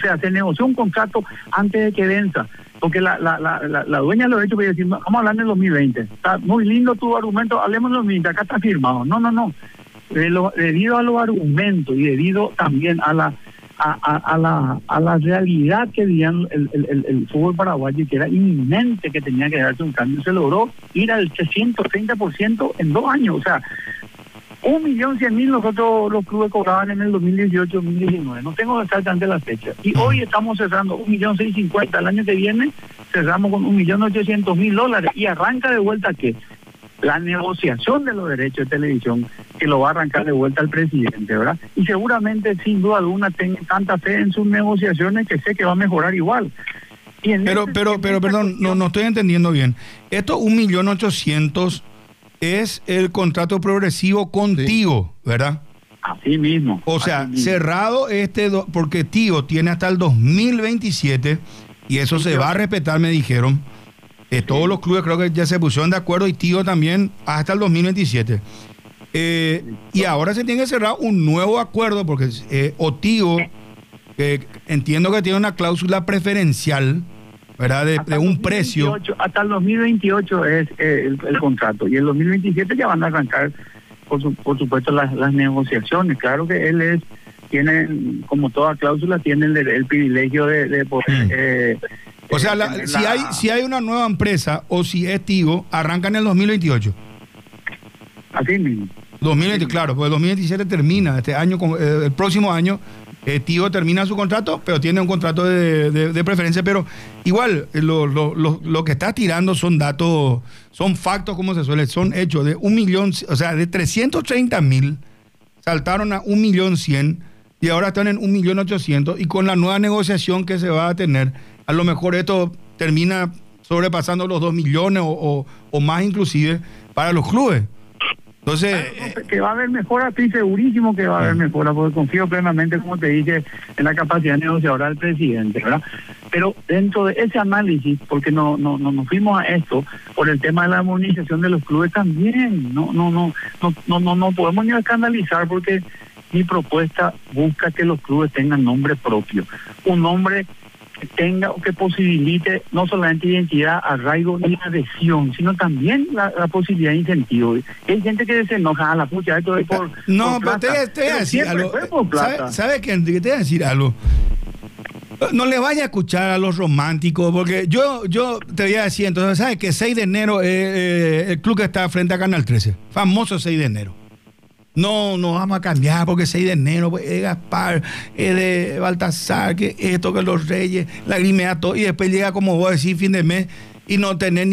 sea, se negoció un contrato antes de que venza, porque la dueña de los derechos puede decir, vamos a hablar en el 2020, está muy lindo tu argumento, hablemos en el 2020, acá está firmado. No. Debido a los argumentos y debido también a la realidad que vivían el fútbol paraguayo, que era inminente que tenía que darse un cambio, se logró ir al 330% en 2 años. O sea, 1.100.000 nosotros los clubes cobraban en el 2018-2019. No tengo exactamente la fecha. Y hoy estamos cerrando 1.650.000. El año que viene cerramos con $1.800.000. Y arranca de vuelta ¿qué? La negociación de los derechos de televisión, que lo va a arrancar de vuelta el presidente, ¿verdad? Y seguramente, sin duda alguna, tengo tanta fe en sus negociaciones que sé que va a mejorar igual. Pero perdón, no estoy entendiendo bien. Esto 1.800.000 es el contrato progresivo contigo, sí, ¿verdad? Así mismo. O sea, mismo. Cerrado porque Tigo tiene hasta el 2027 y eso se va a respetar, me dijeron. Todos los clubes creo que ya se pusieron de acuerdo y Tigo también hasta el 2027. Y ahora se tiene que cerrar un nuevo acuerdo porque Tigo, entiendo que tiene una cláusula preferencial, ¿verdad? De un precio. Hasta el 2028 es el contrato y el 2027 ya van a arrancar, por supuesto, las negociaciones. Claro que tiene, como toda cláusula, tiene el privilegio de poder... O sea, si hay una nueva empresa o si es Tigo, arranca en el 2028. Así mismo. 2020, claro, pues el 2027 termina, este año, el próximo año, Tigo termina su contrato, pero tiene un contrato de preferencia, pero igual, lo que estás tirando son datos, son factos, como se suele, son hechos de 1.000.000, o sea, de 330.000, saltaron a 1.100.000 y ahora están en 1.800.000 y con la nueva negociación que se va a tener, a lo mejor esto termina sobrepasando los 2 millones o más inclusive para los clubes. Entonces... que va a haber mejora, estoy segurísimo que va a haber mejora, porque confío plenamente, como te dije, en la capacidad negociadora del presidente, ¿verdad? Pero dentro de ese análisis, porque no nos fuimos a esto, por el tema de la armonización de los clubes también, no podemos ni escandalizar, porque mi propuesta busca que los clubes tengan nombre propio, un nombre que tenga o que posibilite no solamente identidad, arraigo y adhesión, sino también la posibilidad de incentivo. Hay gente que se enoja a la pucha, esto es por... No, por pero te voy a decir algo. ¿Sabes qué, Enrique? Te voy a decir algo. No le vaya a escuchar a los románticos, porque yo te voy a decir, entonces, ¿sabes que 6 de enero el club que está frente a Canal 13? Famoso 6 de enero. No vamos a cambiar porque 6 de enero pues, es Gaspar, es de Baltasar, que esto, que los Reyes, la grimea, todo, y después llega, como vos decís, fin de mes y no tener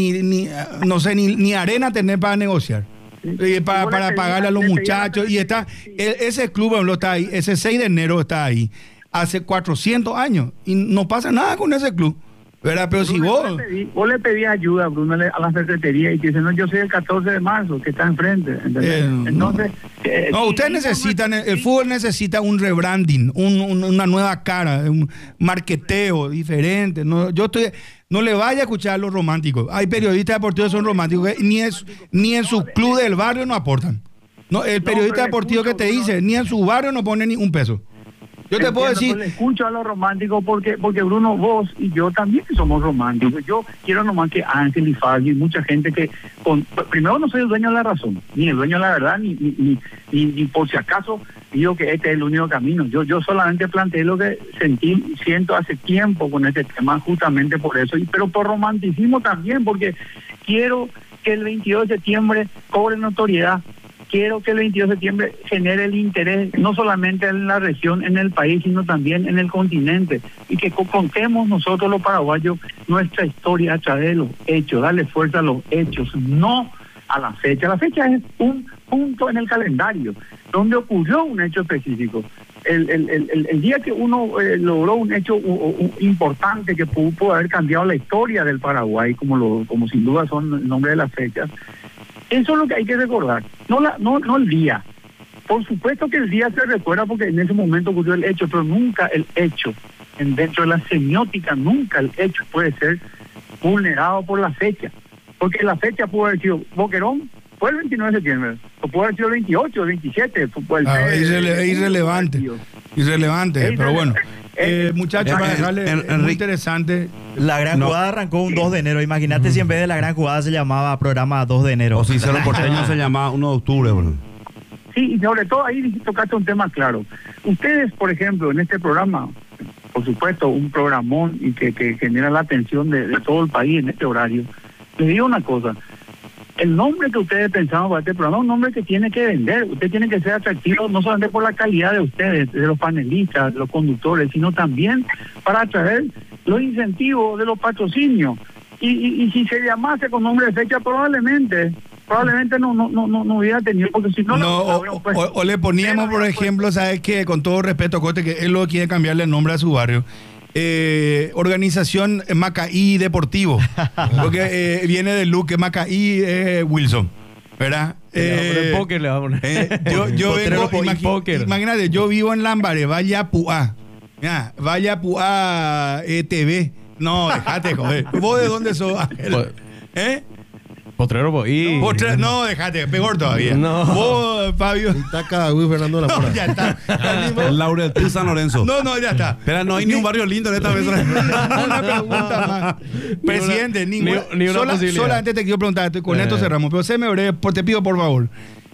ni arena tener para negociar, para pagarle a los muchachos, y está, ese club está ahí, ese 6 de enero está ahí, hace 400 años, y no pasa nada con ese club. ¿Verdad? Pero si vos le pedías ayuda, Bruno, a la secretaría y te dicen, no, yo soy el 14 de marzo, que está enfrente. Entonces... ustedes necesitan, el fútbol necesita un rebranding, una nueva cara, un marketeo diferente. No le vaya a escuchar a los románticos. Hay periodistas deportivos que son románticos, que ni en su club del barrio no aportan. No, el periodista deportivo que te dice, ni en su barrio no pone ni un peso. Yo te puedo decir... Le escucho a los románticos porque Bruno, vos y yo también somos románticos. Yo quiero nomás que Ángel y Fabio y mucha gente que... primero, no soy el dueño de la razón, ni el dueño de la verdad, ni por si acaso digo que este es el único camino. Yo solamente planteé lo que siento hace tiempo con este tema, justamente por eso, pero por romanticismo también, porque quiero que el 22 de septiembre cobre notoriedad. Quiero que el 22 de septiembre genere el interés, no solamente en la región, en el país, sino también en el continente. Y que contemos nosotros los paraguayos nuestra historia a través de los hechos, darle fuerza a los hechos, no a la fecha. La fecha es un punto en el calendario, donde ocurrió un hecho específico. El día que uno logró un hecho importante que pudo haber cambiado la historia del Paraguay, como sin duda son el nombre de las fechas, eso es lo que hay que recordar, no el día. Por supuesto que el día se recuerda porque en ese momento ocurrió el hecho, pero nunca el hecho, dentro de la semiótica, nunca el hecho puede ser vulnerado por la fecha. Porque la fecha puede haber sido Boquerón, fue el 29 de septiembre, o puede haber sido el 28, el 27, es irrelevante. irrelevante, pero bueno. Muchachos, para dejarle, muy interesante. La gran jugada arrancó un 2 de enero. Imagínate si en vez de la gran jugada se llamaba programa 2 de enero. O si Cerro Porteño se llamaba 1 de octubre, bro. Sí, y sobre todo ahí tocaste un tema claro. Ustedes, por ejemplo, en este programa, por supuesto, un programón y que genera la atención de todo el país en este horario, les digo una cosa. El nombre que ustedes pensaban para este programa es un nombre que tiene que vender. Usted tiene que ser atractivo no solamente por la calidad de ustedes, de los panelistas, de los conductores, sino también para atraer los incentivos de los patrocinios. Y si se llamase con nombre de fecha, probablemente no hubiera tenido, porque si no... o le poníamos, por ejemplo, ¿sabes qué? Con todo respeto, Cote, que él lo quiere cambiarle el nombre a su barrio. Organización Macaí Deportivo, porque viene de Luque, Macaí Wilson, ¿verdad? Póker le vamos a poner. Yo vengo, imagínate, yo vivo en Lambaré, Vaya Puá TV. No, déjate, joder. ¿Vos de dónde sos, Ángel? Potrero Boí. No, déjate, peor todavía. No. Vos, Fabio. Está acá, Fernando de la Mora. No, ya está. El Laurel San Lorenzo. No, ya está. Pero no hay ni un barrio lindo en esta vez. Una pregunta más. Presidente, ni una posibilidad. Solamente te quiero preguntar, con esto cerramos, pero sé me breve, te pido por favor.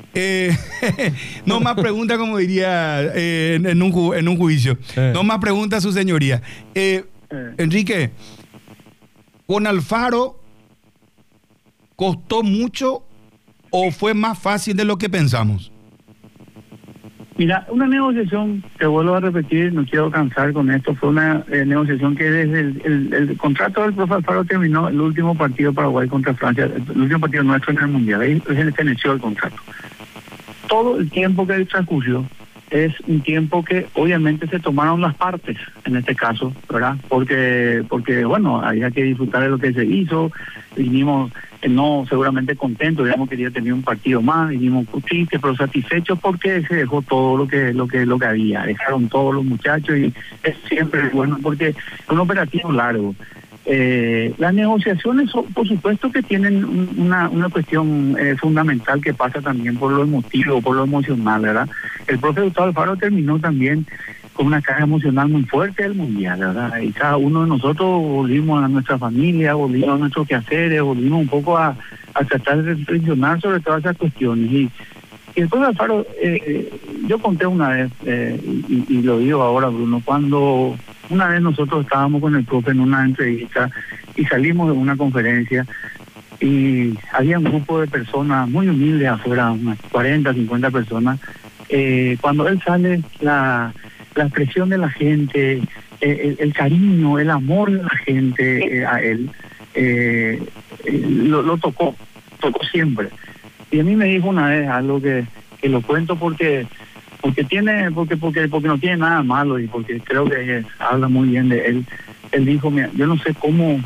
No más preguntas, como diría en un juicio. No más preguntas, su señoría. Enrique, con Alfaro, ¿costó mucho o fue más fácil de lo que pensamos? Mira, una negociación, te vuelvo a repetir, no quiero cansar con esto, fue una negociación que desde el contrato del profe Alfaro terminó el último partido Paraguay contra Francia, el último partido nuestro en el Mundial, ahí se feneció el contrato. Todo el tiempo que transcurrió es un tiempo que obviamente se tomaron las partes, en este caso, ¿verdad? Porque bueno, había que disfrutar de lo que se hizo, vinimos no seguramente contentos, habíamos querido tener un partido más, vinimos tristes pero satisfechos porque se dejó todo lo que había, dejaron todos los muchachos y es siempre bueno porque es un operativo largo. Las negociaciones son, por supuesto que tienen una cuestión fundamental que pasa también por lo emotivo, por lo emocional, ¿verdad? El profe Gustavo Alfaro terminó también con una carga emocional muy fuerte del Mundial, ¿verdad? Y cada uno de nosotros volvimos a nuestra familia, volvimos a nuestros quehaceres, volvimos un poco a tratar de reflexionar sobre todas esas cuestiones. Y el profe Alfaro, yo conté una vez, y lo digo ahora, Bruno, cuando una vez nosotros estábamos con el profe en una entrevista y salimos de una conferencia y había un grupo de personas muy humildes afuera, unas 40, 50 personas. Cuando él sale, la expresión de la gente, el cariño, el amor de la gente a él, lo tocó siempre. Y a mí me dijo una vez algo que lo cuento porque no tiene nada malo y porque creo que habla muy bien de él. Él dijo, mira, yo no sé cómo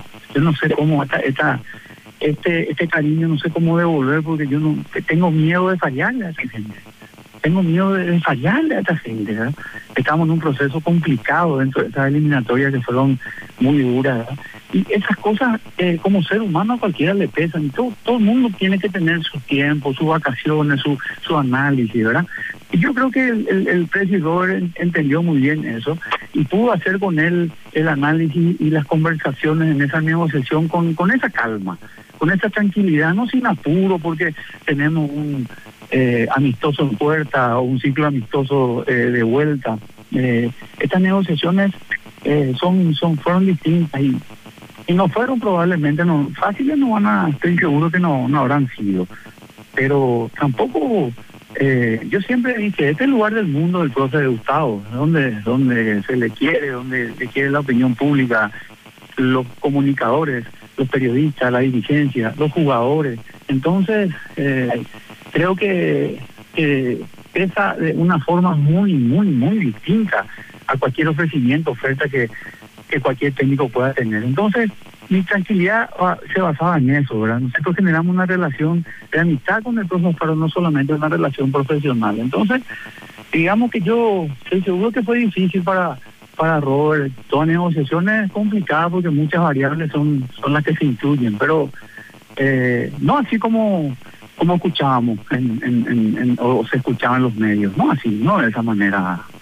este cariño no sé cómo devolver porque yo no tengo miedo de fallarle a esa gente. Tengo miedo de fallarle a esta gente, ¿verdad? Estamos en un proceso complicado dentro de esas eliminatorias que fueron muy duras, ¿verdad? Y esas cosas, como ser humano, a cualquiera le pesan. Y todo el mundo tiene que tener su tiempo, sus vacaciones, su análisis, ¿verdad? Y yo creo que el presidor entendió muy bien eso y pudo hacer con él el análisis y las conversaciones en esa negociación con esa calma, con esa tranquilidad, no sin apuro, porque tenemos un amistoso en puerta o un ciclo amistoso de vuelta. Estas negociaciones fueron distintas y no fueron probablemente fáciles, estoy seguro que no habrán sido, pero tampoco yo siempre dije, este es el lugar del mundo del profe de Gustavo, donde se le quiere, donde le quiere la opinión pública, los comunicadores, los periodistas, la dirigencia, los jugadores. Entonces creo que pesa de una forma muy, muy, muy distinta a cualquier ofrecimiento, oferta que cualquier técnico pueda tener. Entonces, mi tranquilidad se basaba en eso, ¿verdad? Nosotros generamos una relación de amistad con el profesor, pero no solamente una relación profesional. Entonces, digamos que yo estoy seguro que fue difícil para Robert. Toda negociación es complicada porque muchas variables son las que se incluyen, pero no así como escuchábamos o se escuchaba en los medios, no así, no de esa manera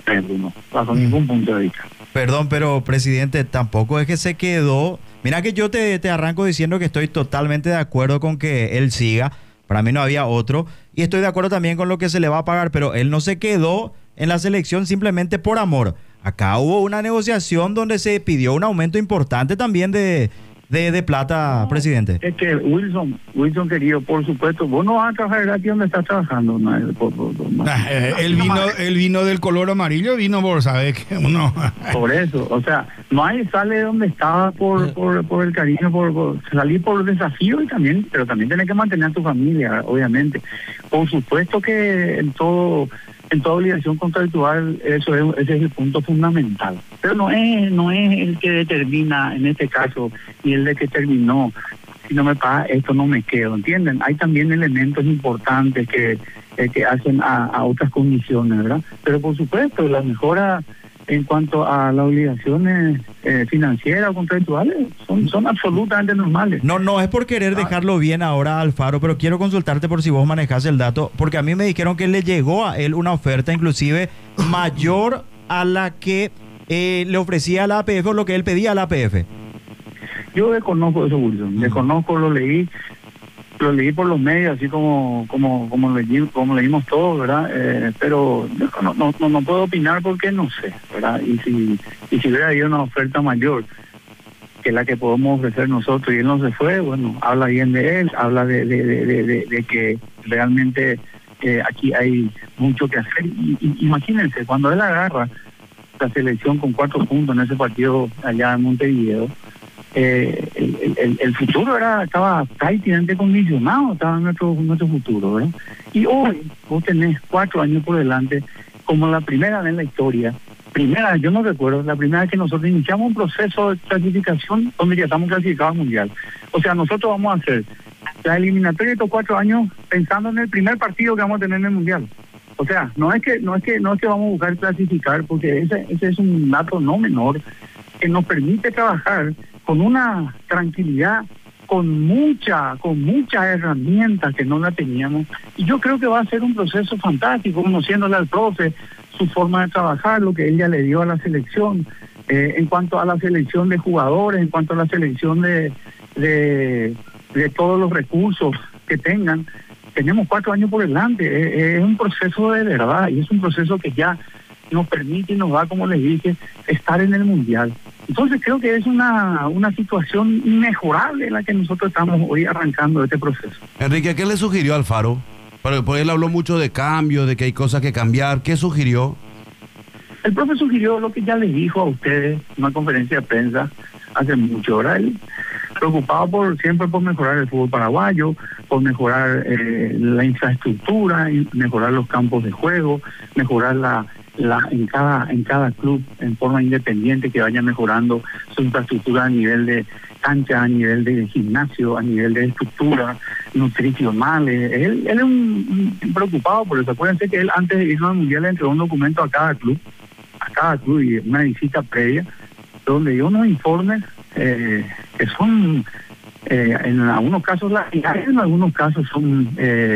Bruno, bajo ningún punto de vista. Perdón, pero presidente, tampoco es que se quedó. Mira que yo te arranco diciendo que estoy totalmente de acuerdo con que él siga. Para mí no había otro. Y estoy de acuerdo también con lo que se le va a pagar, pero él no se quedó en la selección simplemente por amor. Acá hubo una negociación donde se pidió un aumento importante también de plata, presidente. Es que Wilson querido, por supuesto, vos no vas a trabajar aquí donde estás trabajando. Él vino del color amarillo, vino por saber que uno... Por eso, o sea, no hay sale de donde estaba por el cariño, por salir por el desafío, pero también tenés que mantener a tu familia, obviamente. Por supuesto que en toda obligación contractual ese es el punto fundamental, pero no es el que determina en este caso y el de que terminó. Si no me paga esto no me quedo, ¿entienden? Hay también elementos importantes que hacen a otras condiciones, ¿verdad? Pero por supuesto la mejora en cuanto a las obligaciones financieras o contractuales son absolutamente normales. No es por querer dejarlo bien ahora, Alfaro, pero quiero consultarte por si vos manejás el dato, porque a mí me dijeron que le llegó a él una oferta inclusive mayor a la que le ofrecía a la APF o lo que él pedía a la APF. Yo desconozco eso, Wilson. Desconozco, lo leí por los medios, así como leímos todos, ¿verdad? Pero no puedo opinar porque no sé, ¿verdad? Y si hubiera habido una oferta mayor que la que podemos ofrecer nosotros y él no se fue, bueno, habla bien de él, habla de que realmente aquí hay mucho que hacer. Y imagínense, cuando él agarra la selección con 4 puntos en ese partido allá en Montevideo, el futuro estaba prácticamente condicionado, estaba nuestro futuro, ¿verdad? Y hoy vos tenés 4 años por delante, como la primera vez en la historia, yo no recuerdo, la primera vez que nosotros iniciamos un proceso de clasificación donde ya estamos clasificados al mundial. O sea, nosotros vamos a hacer la eliminatoria de estos 4 años pensando en el primer partido que vamos a tener en el mundial. O sea, no es que vamos a buscar clasificar, porque ese es un dato no menor que nos permite trabajar con una tranquilidad, con muchas herramientas que no la teníamos. Y yo creo que va a ser un proceso fantástico, conociéndole al profe, su forma de trabajar, lo que ella le dio a la selección, en cuanto a la selección de jugadores, en cuanto a la selección de todos los recursos que tengan. Tenemos 4 años por delante, es un proceso de verdad, y es un proceso que ya nos permite y nos da, como les dije, estar en el mundial. Entonces creo que es una situación inmejorable en la que nosotros estamos hoy arrancando este proceso. Enrique, ¿qué le sugirió a Alfaro? Porque él habló mucho de cambio, de que hay cosas que cambiar. ¿Qué sugirió? El profe sugirió lo que ya les dijo a ustedes en una conferencia de prensa hace mucho, ¿verdad? Él preocupado siempre por mejorar el fútbol paraguayo, por mejorar la infraestructura, mejorar los campos de juego, mejorar en cada club en forma independiente, que vaya mejorando su infraestructura a nivel de cancha, a nivel de gimnasio, a nivel de estructura nutricional. Él es un preocupado por eso. Acuérdense que él, antes de irnos al mundial, le entregó un documento a cada club y una visita previa donde dio unos informes que son en algunos casos en algunos casos son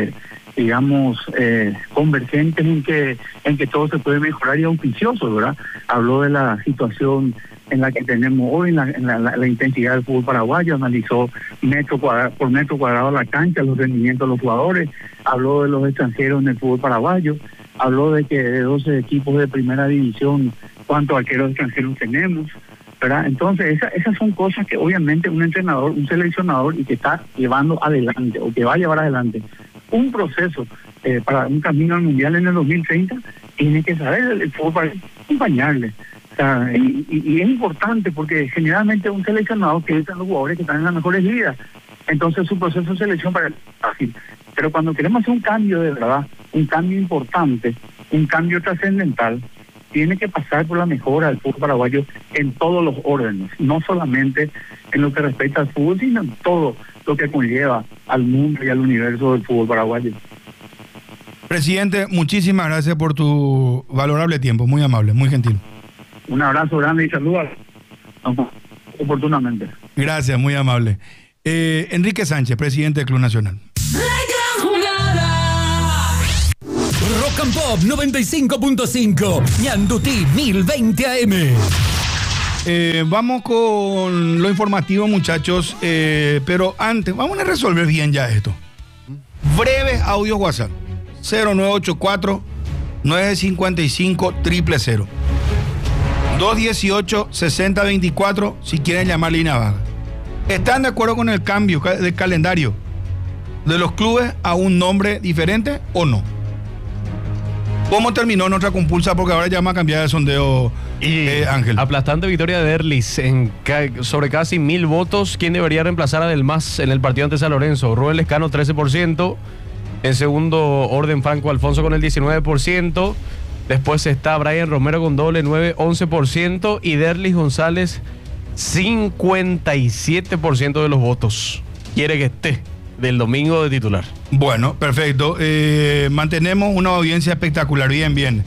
convergentes en que todo se puede mejorar y auspicioso, ¿verdad? Habló de la situación en la que tenemos hoy, la intensidad del fútbol paraguayo, analizó por metro cuadrado la cancha, los rendimientos de los jugadores, habló de los extranjeros en el fútbol paraguayo, habló de que de 12 equipos de primera división, cuántos arqueros extranjeros tenemos, ¿verdad? Entonces esas son cosas que obviamente un entrenador, un seleccionador, y que está llevando adelante o que va a llevar adelante un proceso para un camino al mundial en el 2030, tiene que saber el fútbol para acompañarle. O sea, y es importante porque generalmente un seleccionador que es a los jugadores que están en las mejores ligas, entonces su proceso de selección para él es fácil. Pero cuando queremos hacer un cambio de verdad, un cambio importante, un cambio trascendental, tiene que pasar por la mejora del fútbol paraguayo en todos los órdenes, no solamente en lo que respecta al fútbol, sino en todo lo que conlleva al mundo y al universo del fútbol paraguayo. Presidente, muchísimas gracias por tu valorable tiempo, muy amable, muy gentil. Un abrazo grande y saludos oportunamente. Gracias, muy amable. Enrique Sánchez, presidente del Club Nacional. Rock and Pop 95.5, Ñandutí 1020 AM. Vamos con lo informativo, muchachos, pero antes, vamos a resolver bien ya esto. Breves audios WhatsApp, 0984-955-000. 218-6024, si quieren llamar línea baja. ¿Están de acuerdo con el cambio de calendario de los clubes a un nombre diferente o no? ¿Cómo terminó nuestra compulsa? Porque ahora ya me ha cambiado de sondeo, Ángel. Aplastante victoria de Derlis sobre casi 1000 votos. ¿Quién debería reemplazar a Del Mas en el partido ante San Lorenzo? Rubén Lescano, 13%. En segundo orden, Franco Alfonso con el 19%. Después está Brian Romero con doble 9, 11%. Y Derlis González, 57% de los votos. Quiere que esté del domingo de titular. Bueno, perfecto. Mantenemos una audiencia espectacular. Bien.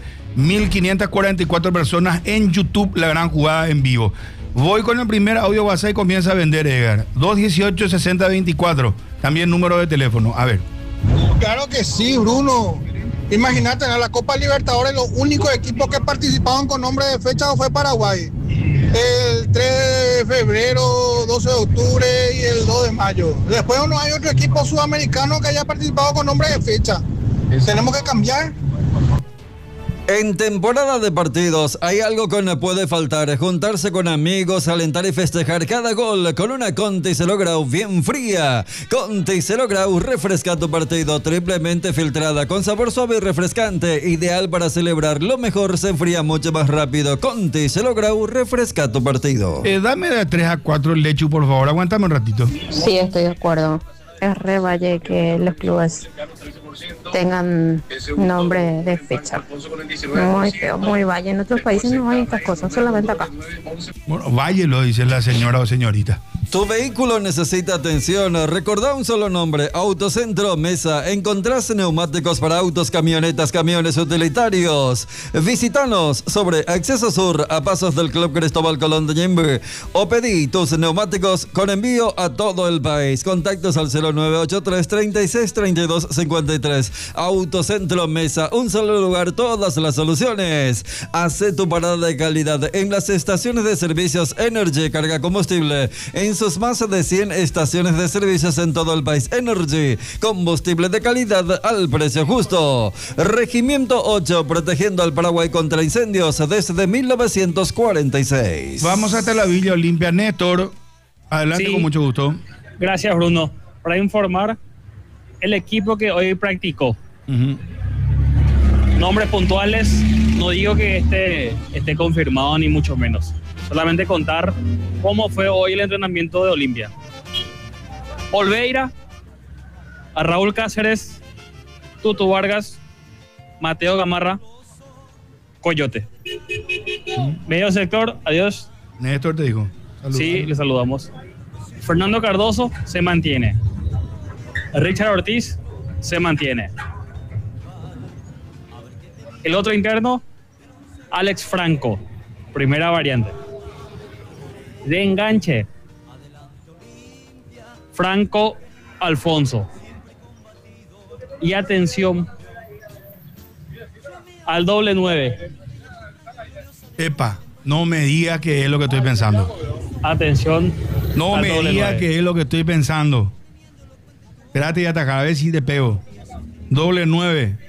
1544 personas en YouTube, la gran jugada en vivo. Voy con el primer audio WhatsApp y comienza a vender, Edgar. 218-6024. También número de teléfono. A ver. Claro que sí, Bruno. Imagínate, en la Copa Libertadores los únicos equipos que participaron con nombre de fecha fue Paraguay. El 3 de febrero, 12 de octubre y el 2 de mayo. Después no hay otro equipo sudamericano que haya participado con nombre de fecha. Tenemos que cambiar. En temporada de partidos hay algo que no puede faltar: juntarse con amigos, alentar y festejar cada gol con una Conti Zero Grau bien fría. Conti Zero Grau refresca tu partido, triplemente filtrada, con sabor suave y refrescante, ideal para celebrar. Lo mejor se enfría mucho más rápido. Conti Zero Grau refresca tu partido. Dame de 3 a 4 el Lechu, por favor, aguántame un ratito. Sí, estoy de acuerdo. Es re valle que los clubes tengan nombre de fecha. Muy feo, muy valle. En otros países no hay estas cosas, solamente acá. Bueno, valle lo dice la señora o señorita. Tu vehículo necesita atención. Recordá un solo nombre: Autocentro Mesa. Encontrás neumáticos para autos, camionetas, camiones utilitarios. Visítanos sobre Acceso Sur, a pasos del Club Cristóbal Colón de Ñemby, o pedí tus neumáticos con envío a todo el país. Contactos al 0983 36 32 53. Autocentro Mesa, un solo lugar, todas las soluciones. Hace tu parada de calidad en las estaciones de servicios Energy Carga Combustible, en sus más de 100 estaciones de servicios en todo el país. Energy, combustible de calidad al precio justo. Regimiento 8, protegiendo al Paraguay contra incendios desde 1946. Vamos hasta la Villa Olimpia. Néstor, adelante, sí. Con mucho gusto. Gracias, Bruno. Para informar, el equipo que hoy practicó. Nombres puntuales, no digo que esté confirmado ni mucho menos. Solamente contar cómo fue hoy el entrenamiento de Olimpia. Olveira, a Raúl Cáceres, Tutu Vargas, Mateo Gamarra, Coyote. Medio sector, adiós. Néstor te dijo. Saludos. Sí, le saludamos. Fernando Cardoso se mantiene. Richard Ortiz se mantiene. El otro interno, Alex Franco, primera variante. De enganche, Franco Alfonso. Y atención al doble 9. Epa, no me diga que es lo que estoy pensando. Atención. No me diga que es lo que estoy pensando. Espérate y ataca, a ver si te pego. Doble 9.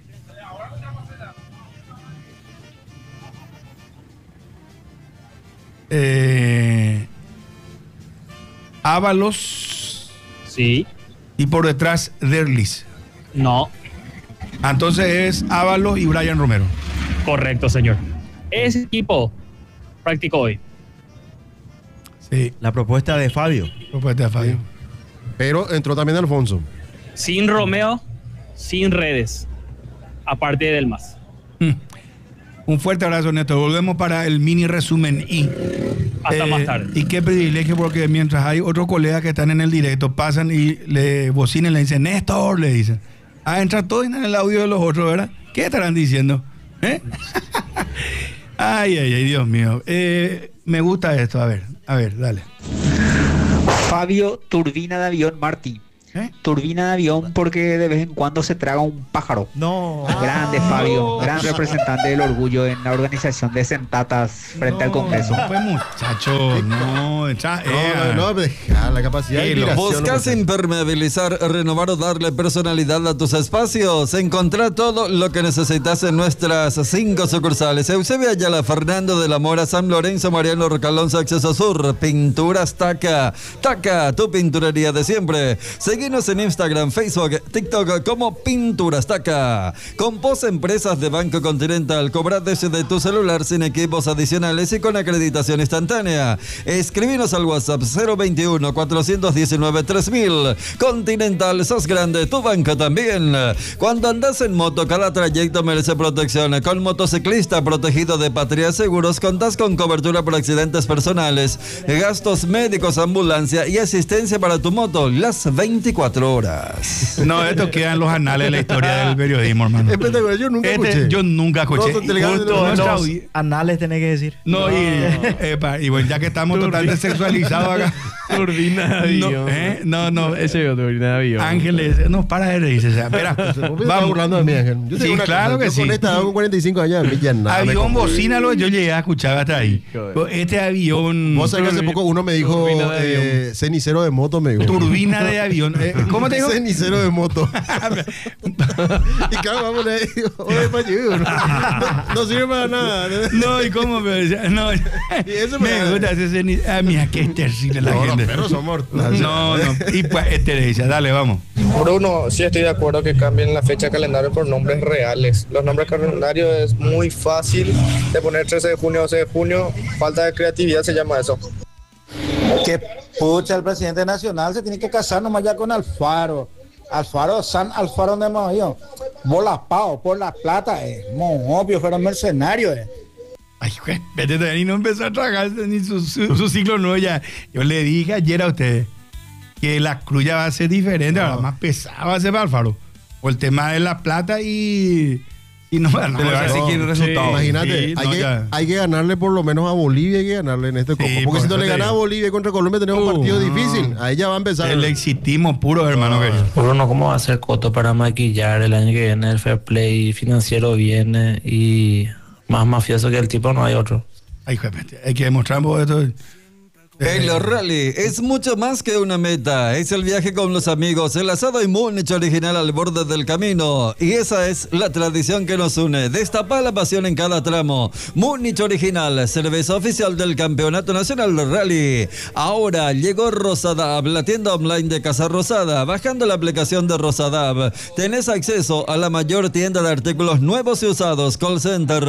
Ábalos. Sí. Y por detrás Derlis. No. Entonces es Ábalos y Brian Romero. Correcto, señor. Ese equipo practicó hoy. Sí. La propuesta de Fabio. Pero entró también Alfonso. Sin Romeo, sin redes. Aparte del más. Un fuerte abrazo, Néstor. Volvemos para el mini resumen y hasta más tarde. Y qué privilegio, porque mientras hay otros colegas que están en el directo, pasan y le bocinan, le dicen, Néstor, le dicen. Entra todo en el audio de los otros, ¿verdad? ¿Qué estarán diciendo? Ay, Dios mío. Me gusta esto. A ver, dale. Fabio Turbina de Avión Martí. Turbina de avión porque de vez en cuando se traga un pájaro. No. Grande Fabio, gran representante del orgullo en la organización de sentatas frente al Congreso. Pues muchacho, no, la capacidad de inspiración. ¿Buscas impermeabilizar, renovar o darle personalidad a tus espacios? Encontrá todo lo que necesitas en nuestras 5 sucursales: Eusebio Ayala, Fernando de la Mora, San Lorenzo, Mariano Rocalonso, Acceso Sur. Pinturas Taca. Taca, tu pinturería de siempre. Seguinos en Instagram, Facebook, TikTok como Pinturas Taca. Compos Empresas de Banco Continental. Cobra desde tu celular sin equipos adicionales y con acreditación instantánea. Escribinos al WhatsApp 021 419 3000. Continental, sos grande, tu banco también. Cuando andas en moto, cada trayecto merece protección. Con Motociclista Protegido de Patria Seguros contás con cobertura por accidentes personales, gastos médicos, ambulancia y asistencia para tu moto las 24 horas. No, esto queda en los anales de la historia del periodismo, hermano. Espectacular, yo nunca escuché. Yo nunca escuché. Los anales tenés que decir. No, y bueno, ya que estamos totalmente sexualizados acá. Turbina de avión. No. Ese es turbina de avión. Ángeles, no, para de reírse. O sea, espera. Vamos burlando de mí, Ángel. Sí, claro que sí. Con esta hago 45 años, ya nada. Avión bocínalo, yo llegué a escuchar hasta ahí. Este avión. Vos sabés que hace poco uno me dijo cenicero de moto, me dijo. Turbina de avión. ¿Cómo te dijo? Cenicero de moto. Y claro, vamos a decir, oye, Pachivo, no sirve para nada. No, ¿y cómo me decía? No, y eso me gusta ese cenicero. Ah, mira, qué terrible la gente. Los perros son mortales. No. Y pues, este le dice, dale, vamos. Bruno, sí estoy de acuerdo que cambien la fecha de calendario por nombres reales. Los nombres calendarios es muy fácil de poner 13 de junio, 12 de junio. Falta de creatividad se llama eso. Que pucha, el presidente nacional se tiene que casar nomás ya con Alfaro. San Alfaro de Mayo. Bola pao, por la plata, obvio, fueron mercenarios, Ay, güey, vete, y no empezó a tragar ni su ciclo nuevo ya. Yo le dije ayer a ustedes que la cruz ya va a ser diferente, ahora más pesada va a ser para Alfaro. Por el tema de la plata y no va a seguir el resultado. Imagínate, hay que ganarle por lo menos a Bolivia, hay que ganarle en este copo. Porque si no le gana a Bolivia contra Colombia tenemos un partido difícil. Ahí ya va a empezar. El exitismo puro, hermano. Bruno, ¿cómo va a ser Coto para maquillar el año que viene? El fair play financiero viene y más mafioso que el tipo no hay otro. Ay, hay que demostrar esto. El rally es mucho más que una meta, es el viaje con los amigos, el asado y Múnich original al borde del camino. Y esa es la tradición que nos une, destapa la pasión en cada tramo. Múnich original, cerveza oficial del Campeonato Nacional de Rally. Ahora llegó Rosadab, la tienda online de Casa Rosada. Bajando la aplicación de Rosadab, tenés acceso a la mayor tienda de artículos nuevos y usados. Call Center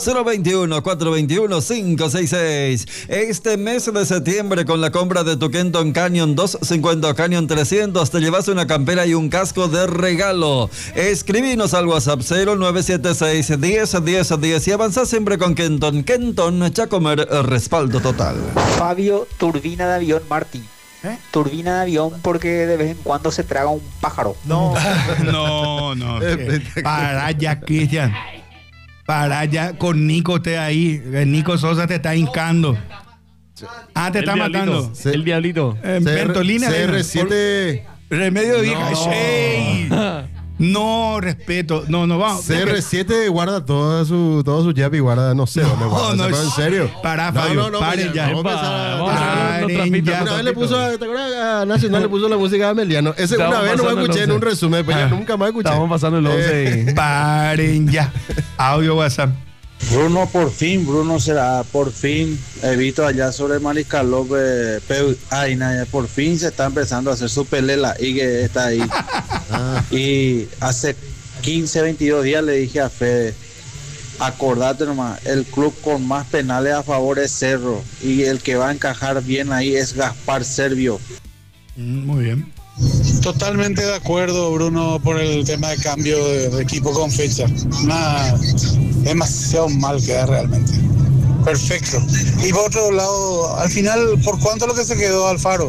021-421-566. Este mes de septiembre, con la compra de tu Kenton Canyon 250 Canyon 300 te llevas una campera y un casco de regalo. Escribinos al WhatsApp 0976 10 y avanza siempre con Kenton. Kenton, Chacomer, respaldo total. Fabio, turbina de avión Martín. Turbina de avión porque de vez en cuando se traga un pájaro. No. Para ya, Cristian. Para ya con Nico te ahí. Nico Sosa te está hincando. Te está matando. El diablito. Ventolina. CR7. Remedio de vieja. No, respeto. No, vamos. CR7 guarda todo su jab y guarda, no sé dónde guarda. No, en serio. Para, Fabio. Paren ya. Paren ya. Una vez le puso, ¿te acuerdas? A Nacional le puso la música de Ameliano. Ese una vez no me escuché en un resumen, pero ya nunca más escuché. Estamos pasando el 11. Paren ya. Audio WhatsApp. Bruno, Bruno será, por fin, he visto allá sobre Mariscal López, por fin se está empezando a hacer su pelela y que está ahí. Y hace 15, 22 días le dije a Fede, acordate nomás, el club con más penales a favor es Cerro y el que va a encajar bien ahí es Gaspar Servio. Muy bien. Totalmente de acuerdo, Bruno, por el tema de cambio de equipo con fecha. Nada, demasiado mal queda realmente. Perfecto. Y por otro lado, al final, ¿por cuánto lo que se quedó Alfaro?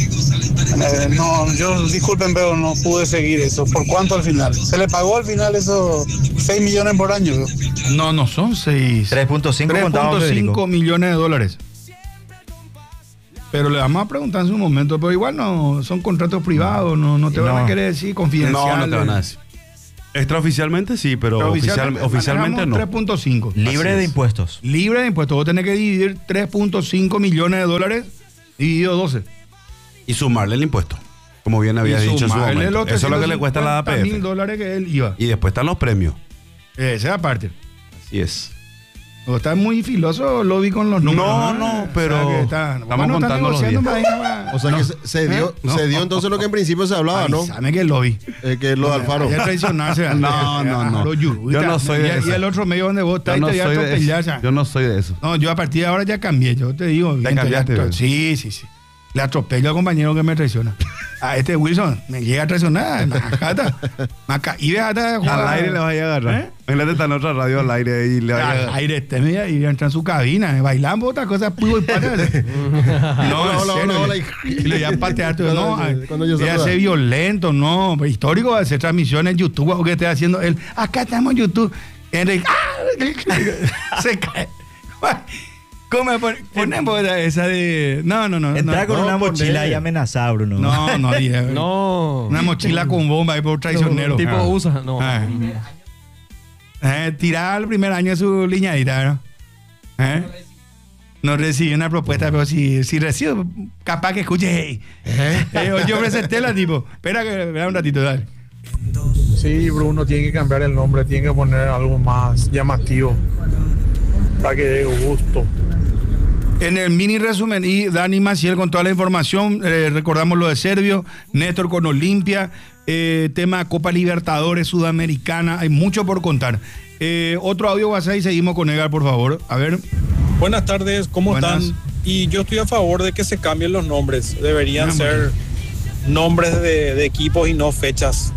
Yo disculpen, pero no pude seguir eso. ¿Por cuánto al final? ¿Se le pagó al final esos 6 millones por año? No son 6. 3.5 millones de dólares. Pero le vamos a preguntar en su momento, pero igual no son contratos privados, no te van a querer decir confidenciales. No te van a decir. Extraoficialmente sí, pero oficialmente no. 3.5. Libre de impuestos. Libre de impuestos. Vos tenés que dividir 3.5 millones de dólares dividido 12. Y sumarle el impuesto, como bien había dicho en su momento. Eso es lo que le cuesta a la APF. $1.000 que él iba. Y después están los premios. Esa es aparte. Así es. O está muy filoso lobby con los números. No, pero o sea, estamos contando los días. O sea que se dio entonces lo que en principio se hablaba, ¿no? Sabe que el lobby. Que es lo de Alfaro. Ya traicionarse. No. Yo no soy de eso. Y el otro medio donde vos estás y te voy a atropellar. Yo no soy de eso. No, yo a partir de ahora ya cambié. Yo te digo. ¿Ya cambiaste? Sí. Le atropello al compañero que me traiciona. A este Wilson me llega a traicionar. Y ve hasta al aire le vaya a agarrar. Imagínate, está en otra radio al aire y le vaya a agarrar. Al aire y entra en su cabina, bailando otra cosa, y pata. Hola. Y le voy a patear todo. No, voy a ser violento, no. Histórico va a hacer transmisiones en YouTube, o que esté haciendo él. Acá estamos en YouTube. Enrique, se cae. ¿Cómo ponemos esa de...? No. Entrar con una mochila y amenazar, Bruno. No. Una mochila con bomba ahí por traicionero. Tipo USA, no. Tirar al primer año de su liñadita, ¿no? No recibí una propuesta, pero si recibo, capaz que escuche. Yo presenté la tipo. Espera un ratito, dale. Sí, Bruno, tiene que cambiar el nombre, tiene que poner algo más llamativo para que dé gusto. En el mini resumen, y Dani Maciel con toda la información, recordamos lo de Servio, Néstor con Olimpia, tema Copa Libertadores Sudamericana, hay mucho por contar. Otro audio WhatsApp y seguimos con Edgar, por favor. A ver. Buenas tardes, ¿cómo están? Y yo estoy a favor de que se cambien los nombres, deberían ser nombres de equipos y no fechas.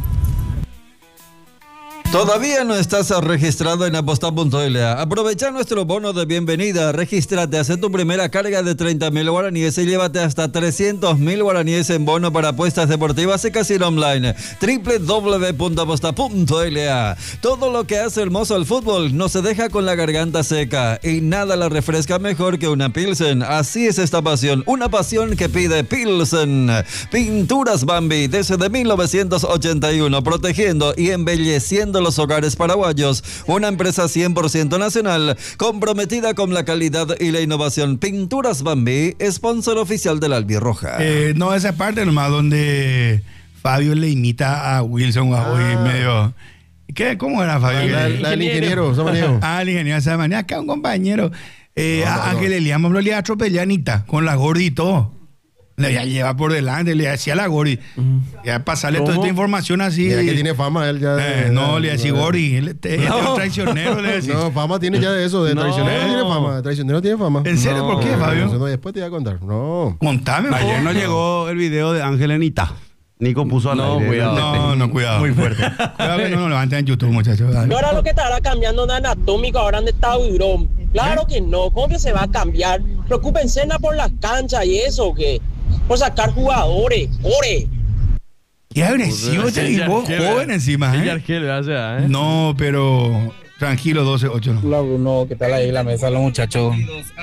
¿Todavía no estás registrado en aposta.la? Aprovecha nuestro bono de bienvenida. Regístrate, haz tu primera carga de 30.000 guaraníes y llévate hasta 300.000 guaraníes en bono para apuestas deportivas y casino online. www.aposta.la. Todo lo que hace hermoso el fútbol no se deja con la garganta seca y nada la refresca mejor que una Pilsen. Así es esta pasión, una pasión que pide Pilsen. Pinturas Bambi, desde 1981, protegiendo y embelleciendo los hogares paraguayos, una empresa 100% nacional, comprometida con la calidad y la innovación. Pinturas Bambi, sponsor oficial de la Albirroja. No, esa parte nomás donde Fabio le imita a Wilson medio... ¿Qué? ¿Cómo era Fabio? El ingeniero Samaniego. El ingeniero Samaniego, acá un compañero. Ángel Eliamos lo le atropelló a Anita con la gorda y todo. Le lleva por delante, le hacía la Gori. Ya pasarle toda esta información así. Mira que tiene fama él ya. Le decía Gori, él es un traicionero. Le decía. No, fama tiene ya de eso, de traicionero tiene fama. De traicionero tiene fama. ¿En serio? ¿Por qué, Fabio? Después te voy a contar. No. Contame. Ayer no llegó el video de Ángel Anita. Nico puso al aire. Cuidado. Cuidado. Muy fuerte. Cuidado que no lo levanten en YouTube, muchachos. No era lo que estará cambiando de anatómico ahora en estado hidrón. Claro que no. ¿Cómo que se va a cambiar? Preocúpense por las canchas y eso, que por sacar jugadores. ¡Ore! Qué agresivo este equipo joven encima, No, pero tranquilo, 12-8. Hola, Bruno, ¿qué tal ahí la mesa los muchachos?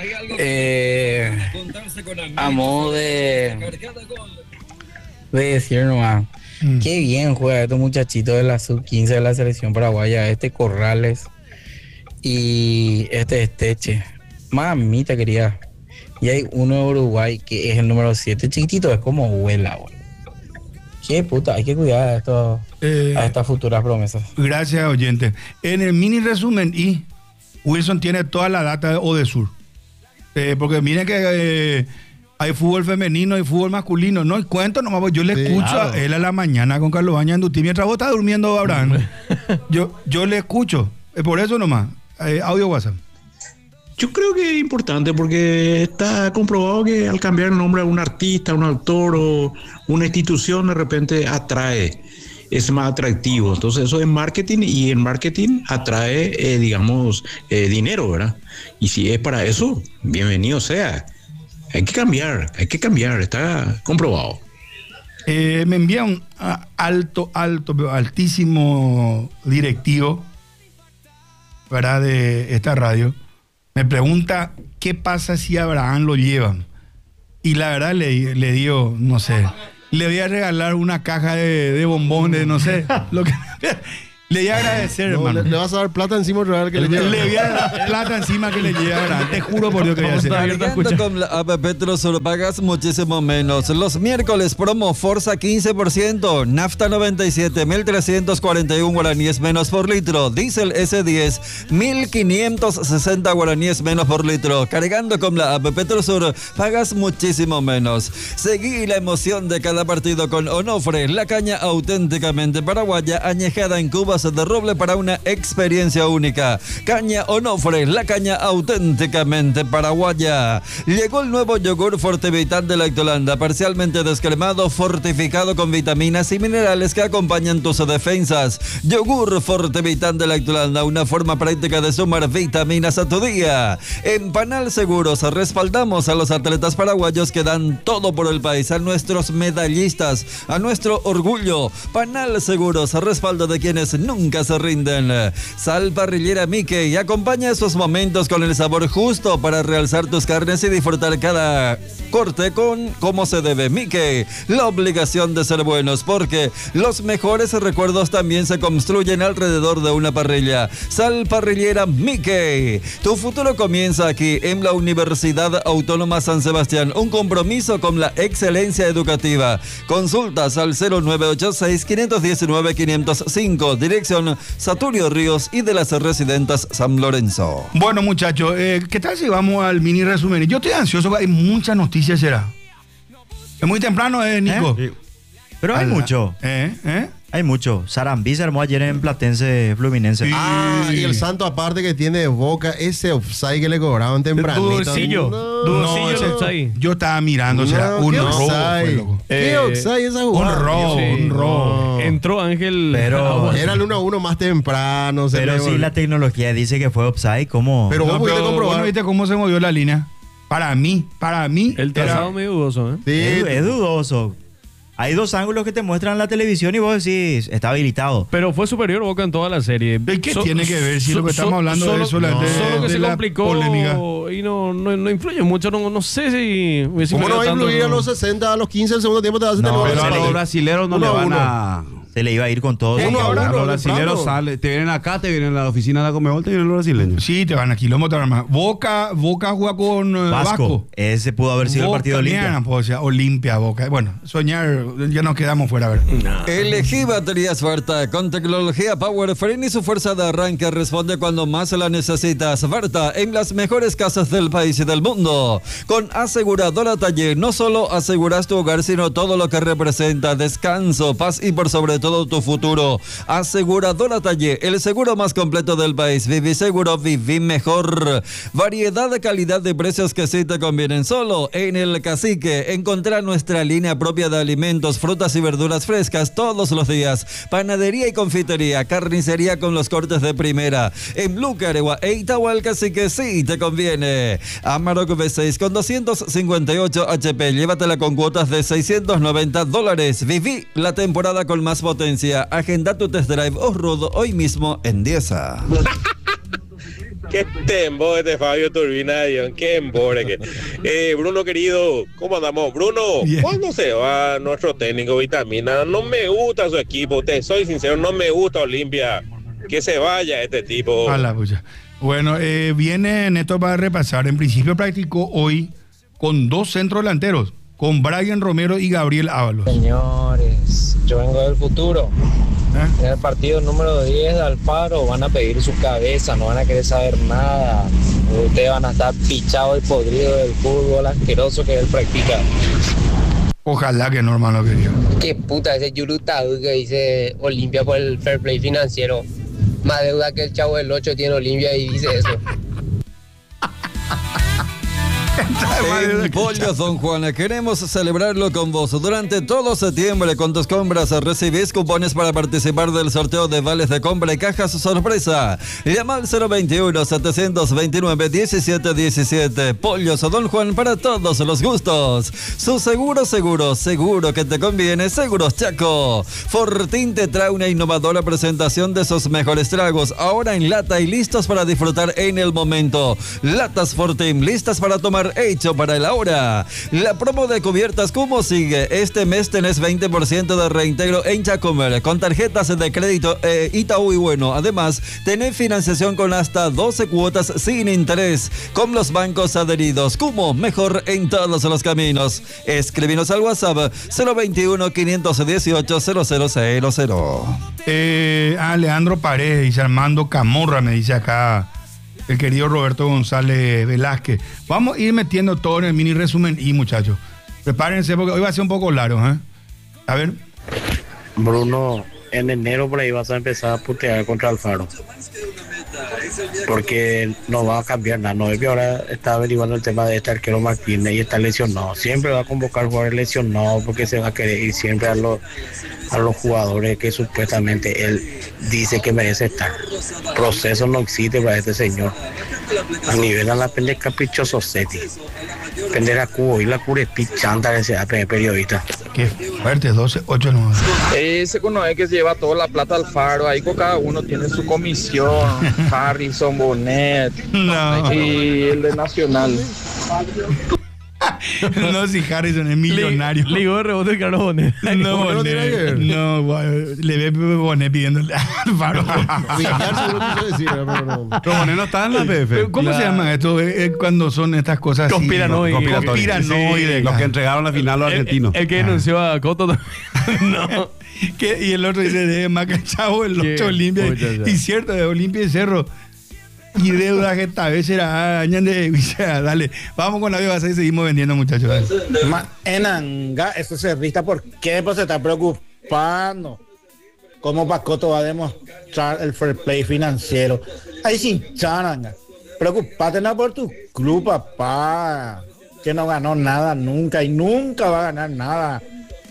A modo de decir nomás, qué bien juega estos muchachitos de la sub-15 de la selección paraguaya, este Corrales y este Esteche. Mamita querida. Y hay uno de Uruguay que es el número 7, chiquitito, es como vuela, güey. Qué puta, hay que cuidar a estas futuras promesas. Gracias, oyente. En el mini resumen, Wilson tiene toda la data de Odesur. Porque miren que hay fútbol femenino y fútbol masculino. No, y cuento nomás, yo le escucho a él a la mañana con Carlos Baña Andutí. Mientras vos estás durmiendo, Abraham, yo le escucho. Por eso nomás. Audio WhatsApp. Yo creo que es importante porque está comprobado que al cambiar el nombre a un artista, un autor o una institución, de repente atrae, es más atractivo. Entonces eso es marketing y el marketing atrae, dinero, ¿verdad? Y si es para eso, bienvenido sea. Hay que cambiar, está comprobado. Me envía un altísimo directivo, ¿verdad?, de esta radio. Me pregunta qué pasa si a Abraham lo llevan. Y la verdad le dio, no sé, le voy a regalar una caja de bombones, no sé, lo que... Le voy a agradecer, hermano. Le vas a dar plata encima que le lleva. Le voy a dar plata encima que le lleva, ¿verdad? Te juro por Dios que voy a hacer. Cargando con la app Petrosur pagas muchísimo menos. Los miércoles promo Forza 15%, Nafta 97, 1.341 guaraníes menos por litro, Diesel S10, 1.560 guaraníes menos por litro. Cargando con la app Petrosur pagas muchísimo menos. Seguí la emoción de cada partido con Onofre, la caña auténticamente paraguaya, añejada en cubas de roble para una experiencia única. Caña Onofre, la caña auténticamente paraguaya. Llegó el nuevo yogur Fortivital de Lactolanda, parcialmente descremado, fortificado con vitaminas y minerales que acompañan tus defensas. Yogur Fortivital de Lactolanda, una forma práctica de sumar vitaminas a tu día. En Panal Seguros respaldamos a los atletas paraguayos que dan todo por el país, a nuestros medallistas, a nuestro orgullo. Panal Seguros, respaldo de quienes nunca se rinden. Sal Parrillera Mickey, acompaña esos momentos con el sabor justo para realzar tus carnes y disfrutar cada corte con como se debe. Mickey, la obligación de ser buenos, porque los mejores recuerdos también se construyen alrededor de una parrilla. Sal Parrillera Mickey, tu futuro comienza aquí en la Universidad Autónoma San Sebastián, un compromiso con la excelencia educativa. Consultas al 0986-519-505, dirección Saturio Ríos y de las Residentas San Lorenzo. Bueno, muchachos, ¿qué tal si vamos al mini resumen? Yo estoy ansioso, hay muchas noticias, será. Es muy temprano, Nico. Pero hay mucho. Hay mucho. Sarambí se armó ayer en Platense Fluminense. Y el santo aparte que tiene de Boca, ese offside que le cobraban tempranito. Yo estaba mirando, será un robo. ¿Qué offside esa jugada? Un robo. Entró Ángel. Pero era el 1-1 más temprano. Pero si la tecnología dice que fue offside, ¿cómo? Pero vos pudiste comprobar. ¿No viste cómo se movió la línea? Para mí. El trazado medio dudoso, Sí, es dudoso. Hay dos ángulos que te muestran en la televisión y vos decís, está habilitado. Pero fue superior Boca en toda la serie. ¿Qué tiene que ver si lo que estamos hablando de eso? Solo que se complicó polémica. Y no influye mucho. No sé si... ¿Cómo no va a influir a los 60, a los 15 del segundo tiempo? Te vas a pero a los brasileros no le van a... Se le iba a ir con todo. Los brasileños salen, te vienen acá, te vienen a la oficina de la Conmebol, te vienen los brasileños. Sí, te van a kilómetros más. Boca juega con Vasco. Ese pudo haber sido el partido Olimpia. Olimpia, Boca. Bueno, soñar, ya nos quedamos fuera. A ver. Elegí baterías Varta con tecnología Power Frame y su fuerza de arranque responde cuando más la necesitas. Varta en las mejores casas del país y del mundo. Con aseguradora Taller no solo aseguras tu hogar, sino todo lo que representa descanso, paz y por sobre todo tu futuro. Aseguradora Taller, el seguro más completo del país. Viví seguro, viví mejor. Variedad de calidad de precios que sí te convienen. Solo en El Cacique encontrá nuestra línea propia de alimentos, frutas y verduras frescas todos los días. Panadería y confitería, carnicería con los cortes de primera. En Lucaregua e Itagua El Cacique sí te conviene. Amarok V6 con 258 HP. Llévatela con cuotas de $690. Viví la temporada con más potencia. Agenda tu test drive off-road hoy mismo en Dieza. Qué tembo este Fabio Turbina, Dios, qué embore. Bruno querido, ¿cómo andamos? Bruno, ¿cuándo se va nuestro técnico Vitamina? No me gusta su equipo, te soy sincero, no me gusta Olimpia. Que se vaya este tipo. Bueno, viene Neto para repasar. En principio practicó hoy con dos centros delanteros, con Brian Romero y Gabriel Ábalos. Señores, yo vengo del futuro. En el partido número 10 de Alfaro van a pedir su cabeza, no van a querer saber nada. Ustedes van a estar pichados y podridos del fútbol asqueroso que él practica. Ojalá que no, hermano querido. Qué puta ese Yurutadu que dice Olimpia por el fair play financiero. Más deuda que el Chavo del 8 tiene Olimpia y dice eso. En Pollos Don Juan queremos celebrarlo con vos. Durante todo septiembre con tus compras recibís cupones para participar del sorteo de vales de compra y cajas sorpresa. Llama al 021-729-1717. Pollos Don Juan para todos los gustos. Su seguro que te conviene. Seguros Chaco. Fortín te trae una innovadora presentación de sus mejores tragos, ahora en lata y listos para disfrutar en el momento. Latas Fortín, listas para tomar en hecho para el ahora. La promo de cubiertas Kumo sigue. Este mes tenés 20% de reintegro en Chacomer con tarjetas de crédito Itaú y Bueno. Además, tenés financiación con hasta 12 cuotas sin interés con los bancos adheridos. Kumo, mejor en todos los caminos. Escribinos al WhatsApp 021-518-0000. Leandro Paredes dice, Armando Camorra, me dice acá el querido Roberto González Velázquez. Vamos a ir metiendo todo en el mini resumen y muchachos, prepárense porque hoy va a ser un poco largo, ¿eh? A ver. Bruno, en enero por ahí vas a empezar a putear contra Alfaro. Porque no va a cambiar nada. No es que ahora está averiguando el tema de este arquero Martínez y está lesionado. Siempre va a convocar jugadores lesionados porque se va a querer ir siempre a los jugadores que supuestamente él dice que merece estar. Proceso no existe para este señor. A nivel a la pendeja caprichoso Seti. Pendeja cubo y la cura es pichanta que sea periodista. Qué fuerte, 12, 8, 9. Ese uno es que se lleva toda la plata al Faro. Ahí con cada uno tiene su comisión. Harrison, Bonet y el de Nacional. No, si Harrison es millonario. Ligó de rebote Carlos Bonet. No, le ve Bonet pidiéndole al Faro. Pero Bonet no está en la PF. ¿Cómo se llama esto? Cuando son estas cosas conspiranoides. Sí, los que entregaron la final a los argentinos. El que denunció a Coto también. No. Y el otro dice, Macachavo, el 8 Olimpia. Y cierto, de Olimpia y Cerro. Y deuda que esta vez era dale, vamos con la viva y seguimos vendiendo, muchachos. Enanga, eso se rista, ¿por qué? Pues se está preocupando. ¿Cómo Pacoto va a demostrar el fair play financiero? Ahí sin charanga. Preocupate no por tu club, papá. Que no ganó nada nunca y nunca va a ganar nada.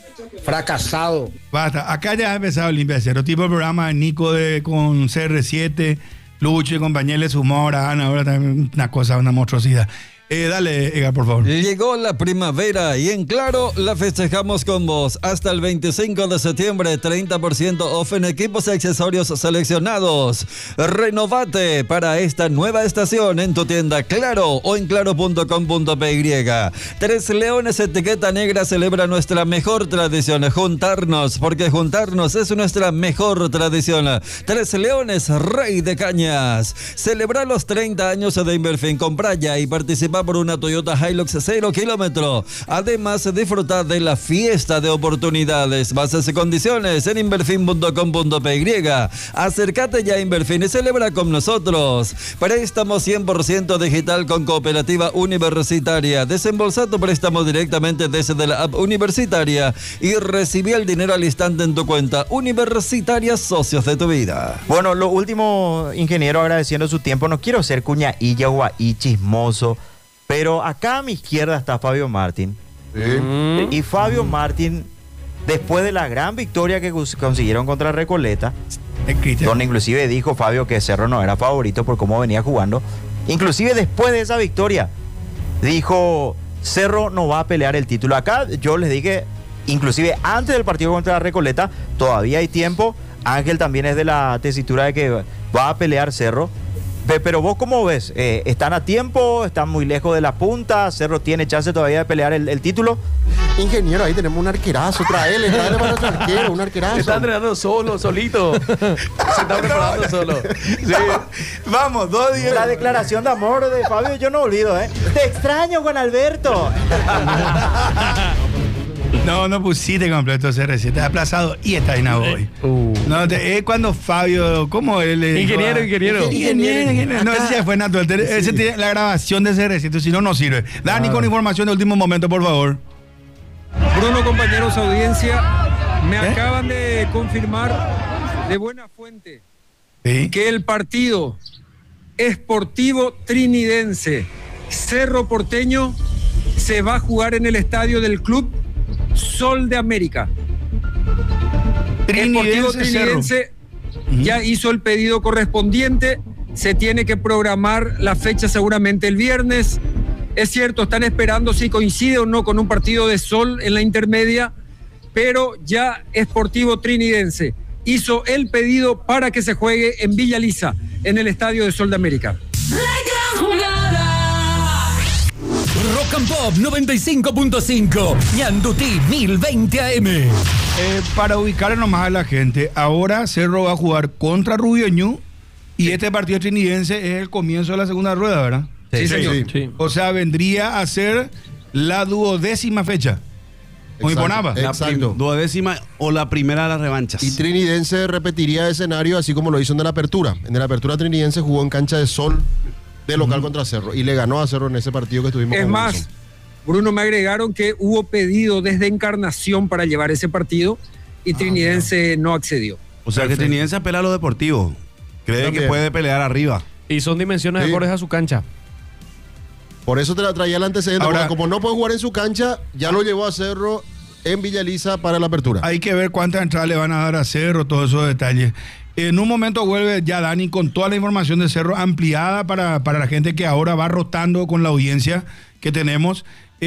Fracasado. Basta, acá ya ha empezado Olimpia Cerro, tipo el programa de Nico con CR7. Lucho y compañía le sumó ahora Ana, ahora también una monstruosidad. Dale, Edgar, por favor. Llegó la primavera y en Claro la festejamos con vos. Hasta el 25 de septiembre, 30% off en equipos y accesorios seleccionados. Renovate para esta nueva estación en tu tienda Claro o en claro.com.py. Tres Leones Etiqueta Negra celebra nuestra mejor tradición, juntarnos, porque juntarnos es nuestra mejor tradición. Tres Leones, Rey de Cañas. Celebra los 30 años de Inverfin. Compra ya y participa por una Toyota Hilux 0 kilómetro. Además, disfrutar de la fiesta de oportunidades. Bases y condiciones en inverfin.com.py. Acércate ya a Inverfin y celebra con nosotros. Préstamo 100% digital con Cooperativa Universitaria. Desembolsa tu préstamo directamente desde la app universitaria y recibí el dinero al instante en tu cuenta. Universitaria, socios de tu vida. Bueno, lo último, ingeniero, agradeciendo su tiempo. No quiero ser cuñadilla o ahí chismoso, pero acá a mi izquierda está Fabio Martín. Sí. Y Fabio Martín, después de la gran victoria que consiguieron contra Recoleta, donde inclusive dijo Fabio que Cerro no era favorito por cómo venía jugando, inclusive después de esa victoria, dijo, Cerro no va a pelear el título. Acá yo les dije, inclusive antes del partido contra Recoleta, todavía hay tiempo. Ángel también es de la tesitura de que va a pelear Cerro. Pero vos, ¿cómo ves? ¿Están a tiempo? ¿Están muy lejos de la punta? ¿Cerro tiene chance todavía de pelear el título? Ingeniero, ahí tenemos un arquerazo. Traele para nuestro arquero, un arquerazo. Se está entrenando solito. Se está preparando solo. Sí. Vamos, 2 días. La declaración de amor de Fabio yo no olvido, ¿eh? Te extraño, Juan Alberto. No pusiste completo CR7, está aplazado y está en hoy. No, es cuando Fabio, ¿cómo él? Ingeniero. No, ese ya fue natural. Ese tiene la grabación de CR7, si no sirve. Dani, con información de último momento, por favor. Bruno, compañeros, audiencia, me acaban de confirmar de buena fuente que el partido Sportivo Trinidense Cerro Porteño se va a jugar en el estadio del Club Sol de América. El Sportivo Trinidense ya hizo el pedido correspondiente. Se tiene que programar la fecha seguramente el viernes. Es cierto, están esperando si coincide o no con un partido de Sol en la intermedia, pero ya Sportivo Trinidense hizo el pedido para que se juegue en Villa Lisa, en el estadio de Sol de América. Rock and Pop 95.5, Ñandutí 1020 AM. Para ubicar nomás a la gente, ahora Cerro va a jugar contra Rubio Ñu y este partido trinidense es el comienzo de la segunda rueda, ¿verdad? Sí, señor. Sí. O sea, vendría a ser la 12ª fecha. Muy bonaba. Exacto. 12ª o la primera de las revanchas. Y Trinidense repetiría escenario así como lo hizo en la apertura. En la apertura Trinidense jugó en cancha de Sol de local contra Cerro y le ganó a Cerro en ese partido que estuvimos. Es más, Bruno, me agregaron que hubo pedido desde Encarnación para llevar ese partido y Trinidense no accedió. O sea, que Trinidense apela a lo deportivo. Cree que puede pelear arriba. Y son dimensiones acordes a su cancha. Por eso te la traía el antecedente. Ahora, como no puede jugar en su cancha, ya lo llevó a Cerro en Villa Elisa para la apertura. Hay que ver cuántas entradas le van a dar a Cerro, todos esos detalles. En un momento vuelve ya Dani con toda la información de Cerro ampliada para la gente que ahora va rotando con la audiencia que tenemos.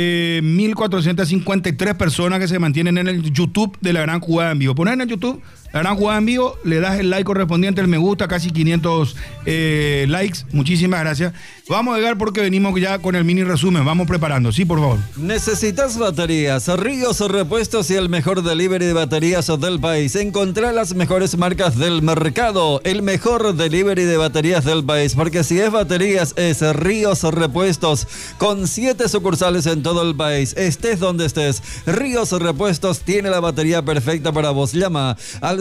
1.453 personas que se mantienen en el YouTube de La Gran Jugada en Vivo. Poner en el YouTube La Gran Jugada en Vivo, le das el like correspondiente, el me gusta, casi 500 likes. Muchísimas gracias. Vamos a llegar porque venimos ya con el mini resumen. Vamos preparando. Sí, por favor. ¿Necesitas baterías, Ríos Repuestos y el mejor delivery de baterías del país? Encontrá las mejores marcas del mercado. El mejor delivery de baterías del país. Porque si es baterías, es Ríos Repuestos. Con 7 sucursales en todo el país. Estés donde estés, Ríos Repuestos tiene la batería perfecta para vos. Llama al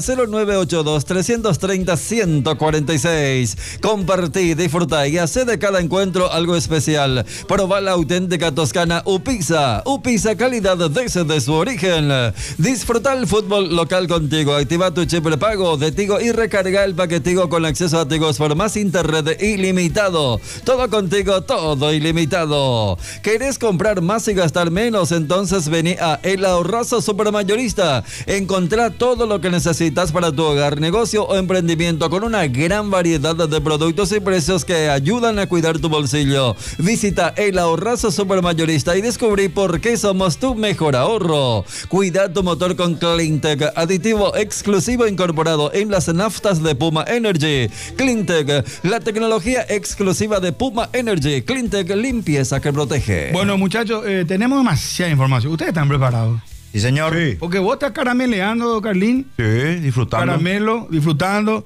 0982-330-146. Compartí, disfruta y hacé de cada encuentro algo especial. Probá la auténtica toscana Upisa. Upisa, calidad desde su origen. Disfruta el fútbol local contigo. Activa tu chip prepago de Tigo y recarga el paquetigo con acceso a Tigo por más internet ilimitado. Todo contigo, todo ilimitado. ¿Querés comprar más y gastar menos? Entonces vení a El Ahorrazo Supermayorista. Encontrá todo lo que necesitas para tu hogar, negocio o emprendimiento con una gran variedad de productos y precios que ayudan a cuidar tu bolsillo. Visita El Ahorrazo Supermayorista y descubrí por qué somos tu mejor ahorro. Cuida tu motor con Cleantech, aditivo exclusivo incorporado en las naftas de Puma Energy. Cleantech, la tecnología exclusiva de Puma Energy. Cleantech, limpieza que protege. Bueno, muchachos, tenemos demasiada información. ¿Ustedes están preparados? Sí, señor. Sí. Porque vos estás carameleando, Carlín. Sí, disfrutando. Caramelo, disfrutando.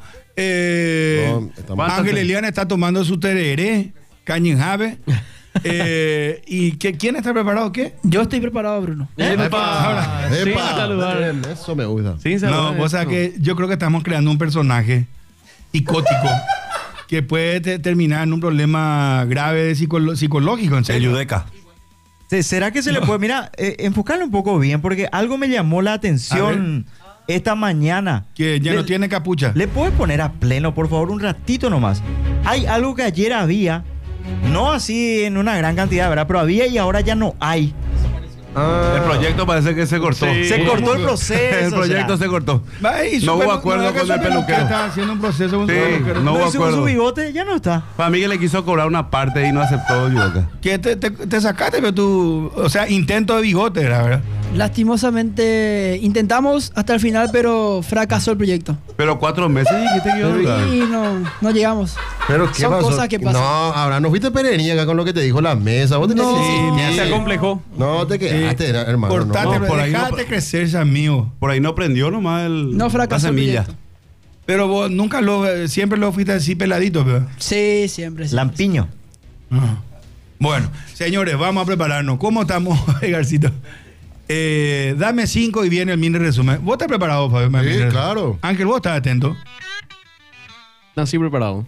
Ángel Eliana está tomando su tereré, cañinjave. ¿Y quién está preparado? ¿Qué? Yo estoy preparado, Bruno. ¡Epa! Eso me gusta. No, vos sabés que yo creo que estamos creando un personaje psicótico que puede terminar en un problema grave psicológico. En serio. Yudeca. ¿Será que se le puede, mira, enfocarlo un poco bien? Porque algo me llamó la atención esta mañana. Que ya no tiene capucha. ¿Le puedes poner a pleno, por favor, un ratito nomás? Hay algo que ayer había, no así en una gran cantidad, ¿verdad? Pero había y ahora ya no hay. El proyecto parece que se cortó. Sí. Se cortó el proceso. El proyecto se cortó. No hubo acuerdo con el peluquero. Está haciendo un proceso con no hubo acuerdo. Su bigote ya no está. Para mí que le quiso cobrar una parte y no aceptó Yudeca. ¿Qué te sacaste? Pero tú, o sea, intento de bigote, ¿verdad? Lastimosamente intentamos hasta el final, pero fracasó el proyecto. Pero 4 meses dijiste que iba a durar. Y no llegamos. ¿Pero qué Son pasó? cosas que pasan. No, ahora no fuiste pereniega con lo que te dijo la mesa. Vos tenés se acomplejó. No te quedaste, hermano. Cortate, por ahí dejate crecer, amigo. Por ahí no prendió nomás no fracasó la semilla. Pero vos nunca siempre lo fuiste así peladito, ¿verdad? Sí, siempre. Lampiño. Bueno, señores, vamos a prepararnos. ¿Cómo estamos, Garcito? Dame 5 y viene el mini resumen. ¿Vos estás preparado, Fabio? Sí, claro. Ángel, ¿vos estás atento? Nací preparado.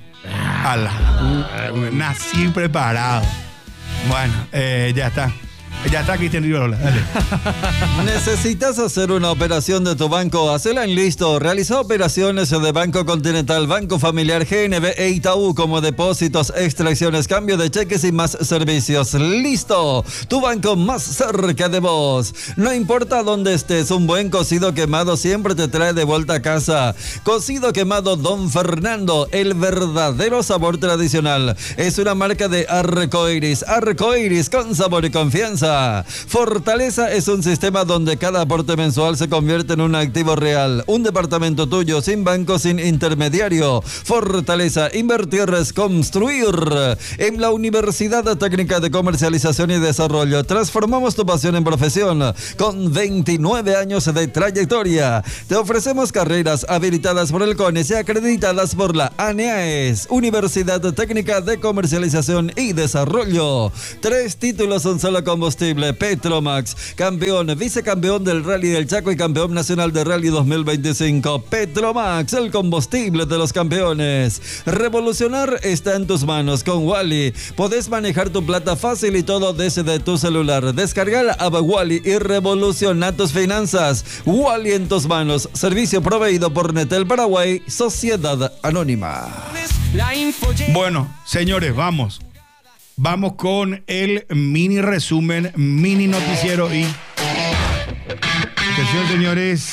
Nací preparado. Bueno, ya está. Ya está, Cristian Rivera. Dale. ¿Necesitas hacer una operación de tu banco? Hacela en Listo. Realiza operaciones de Banco Continental, Banco Familiar, GNB e Itaú como depósitos, extracciones, cambio de cheques y más servicios. Listo. Tu banco más cerca de vos. No importa dónde estés, un buen cocido quemado siempre te trae de vuelta a casa. Cocido quemado Don Fernando, el verdadero sabor tradicional. Es una marca de Arcoiris. Arcoiris con sabor y confianza. Fortaleza. Fortaleza es un sistema donde cada aporte mensual se convierte en un activo real. Un departamento tuyo, sin banco, sin intermediario. Fortaleza, invertir es construir. En la Universidad Técnica de Comercialización y Desarrollo transformamos tu pasión en profesión. Con 29 años de trayectoria, te ofrecemos carreras habilitadas por el CONICET y acreditadas por la ANEAES, Universidad Técnica de Comercialización y Desarrollo. 3 títulos, un solo combustible. Petromax, campeón, vicecampeón del Rally del Chaco y campeón nacional de Rally 2025. Petromax, el combustible de los campeones. Revolucionar está en tus manos. Con Wally podés manejar tu plata fácil y todo desde tu celular. Descarga la app Wally y revoluciona tus finanzas. Wally en tus manos. Servicio proveído por Netel Paraguay, Sociedad Anónima. Bueno, señores, vamos con el mini resumen, mini noticiero y... Atención, señores.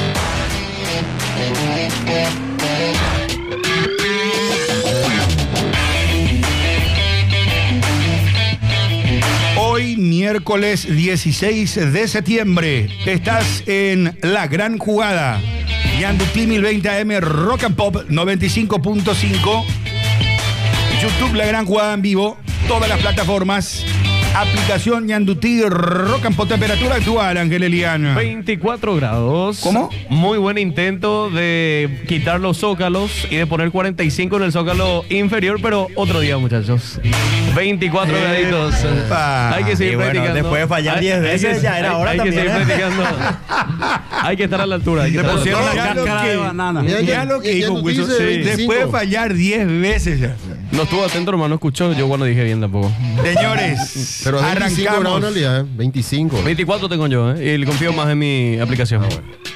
Hoy, miércoles 16 de septiembre, estás en La Gran Jugada. Ñandutí 1020 AM, Rock and Pop 95.5. YouTube La Gran Jugada en vivo. Todas las plataformas. Aplicación Ñandutí Rock and Pop. Temperatura actual, Ángel Eliana. 24 grados. ¿Cómo? Muy buen intento de quitar los zócalos y de poner 45 en el zócalo inferior, pero otro día, muchachos. 24 graditos. Hay que seguir practicando. Después de fallar 10 veces, ya era hora también. Hay que seguir practicando. Hay que estar a la altura. Le pusieron la cáscara de banana. Ya lo que dijo Wilson. Después de fallar 10 veces ya. No estuvo atento, hermano, no escuchó. Yo no dije bien tampoco. Señores, pero es 25 grados en realidad, 25. 24 tengo yo, y confío más en mi aplicación.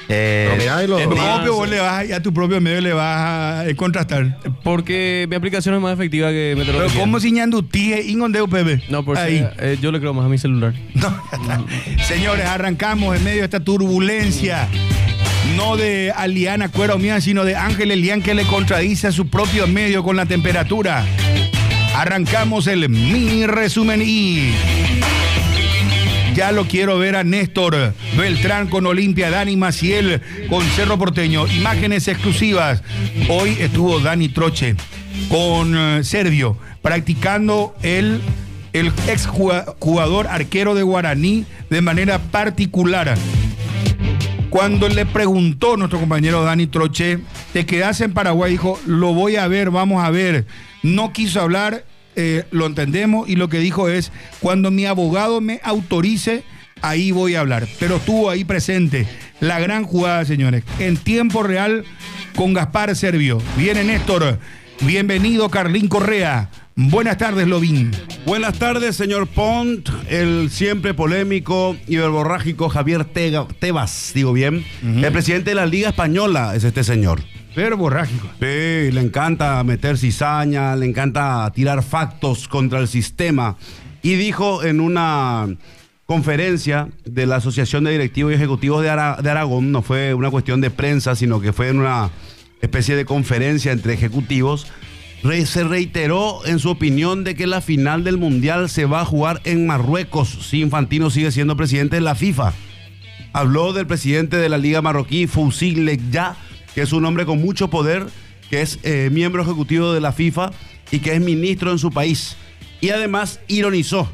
A tu propio medio le vas a contrastar. Porque mi aplicación es más efectiva que meteorología. Pero ¿cómo si Ñandutí Ingondeo Pepe? No, por ahí. Yo le creo más a mi celular. No, ya está. Señores, arrancamos en medio de esta turbulencia. No de Aliana Cuero Mía, sino de Ángel Elián, que le contradice a su propio medio con la temperatura. Arrancamos el mini resumen y... Ya lo quiero ver a Néstor Beltrán con Olimpia, Dani Maciel con Cerro Porteño. Imágenes exclusivas. Hoy estuvo Dani Troche con Servio, practicando el ex jugador arquero de Guaraní de manera particular. Cuando le preguntó nuestro compañero Dani Troche, ¿te quedás en Paraguay? Dijo, lo voy a ver, vamos a ver. No quiso hablar, lo entendemos, y lo que dijo es, cuando mi abogado me autorice, ahí voy a hablar. Pero estuvo ahí presente. La gran jugada, señores, en tiempo real con Gaspar Servio. Viene Néstor. Bienvenido, Carlín Correa. Buenas tardes, Lovín. Buenas tardes, señor Pont. El siempre polémico y verborrágico Javier Tebas, digo bien. El presidente de la Liga Española es este señor. Verborrágico. Sí, le encanta meter cizaña, le encanta tirar factos contra el sistema. Y dijo en una conferencia de la Asociación de Directivos y Ejecutivos de Aragón, no fue una cuestión de prensa, sino que fue en una especie de conferencia entre ejecutivos, se reiteró en su opinión de que la final del Mundial se va a jugar en Marruecos si Infantino sigue siendo presidente de la FIFA. Habló del presidente de la Liga Marroquí, Fouzi Lekja, que es un hombre con mucho poder, que es miembro ejecutivo de la FIFA y que es ministro en su país. Y además ironizó.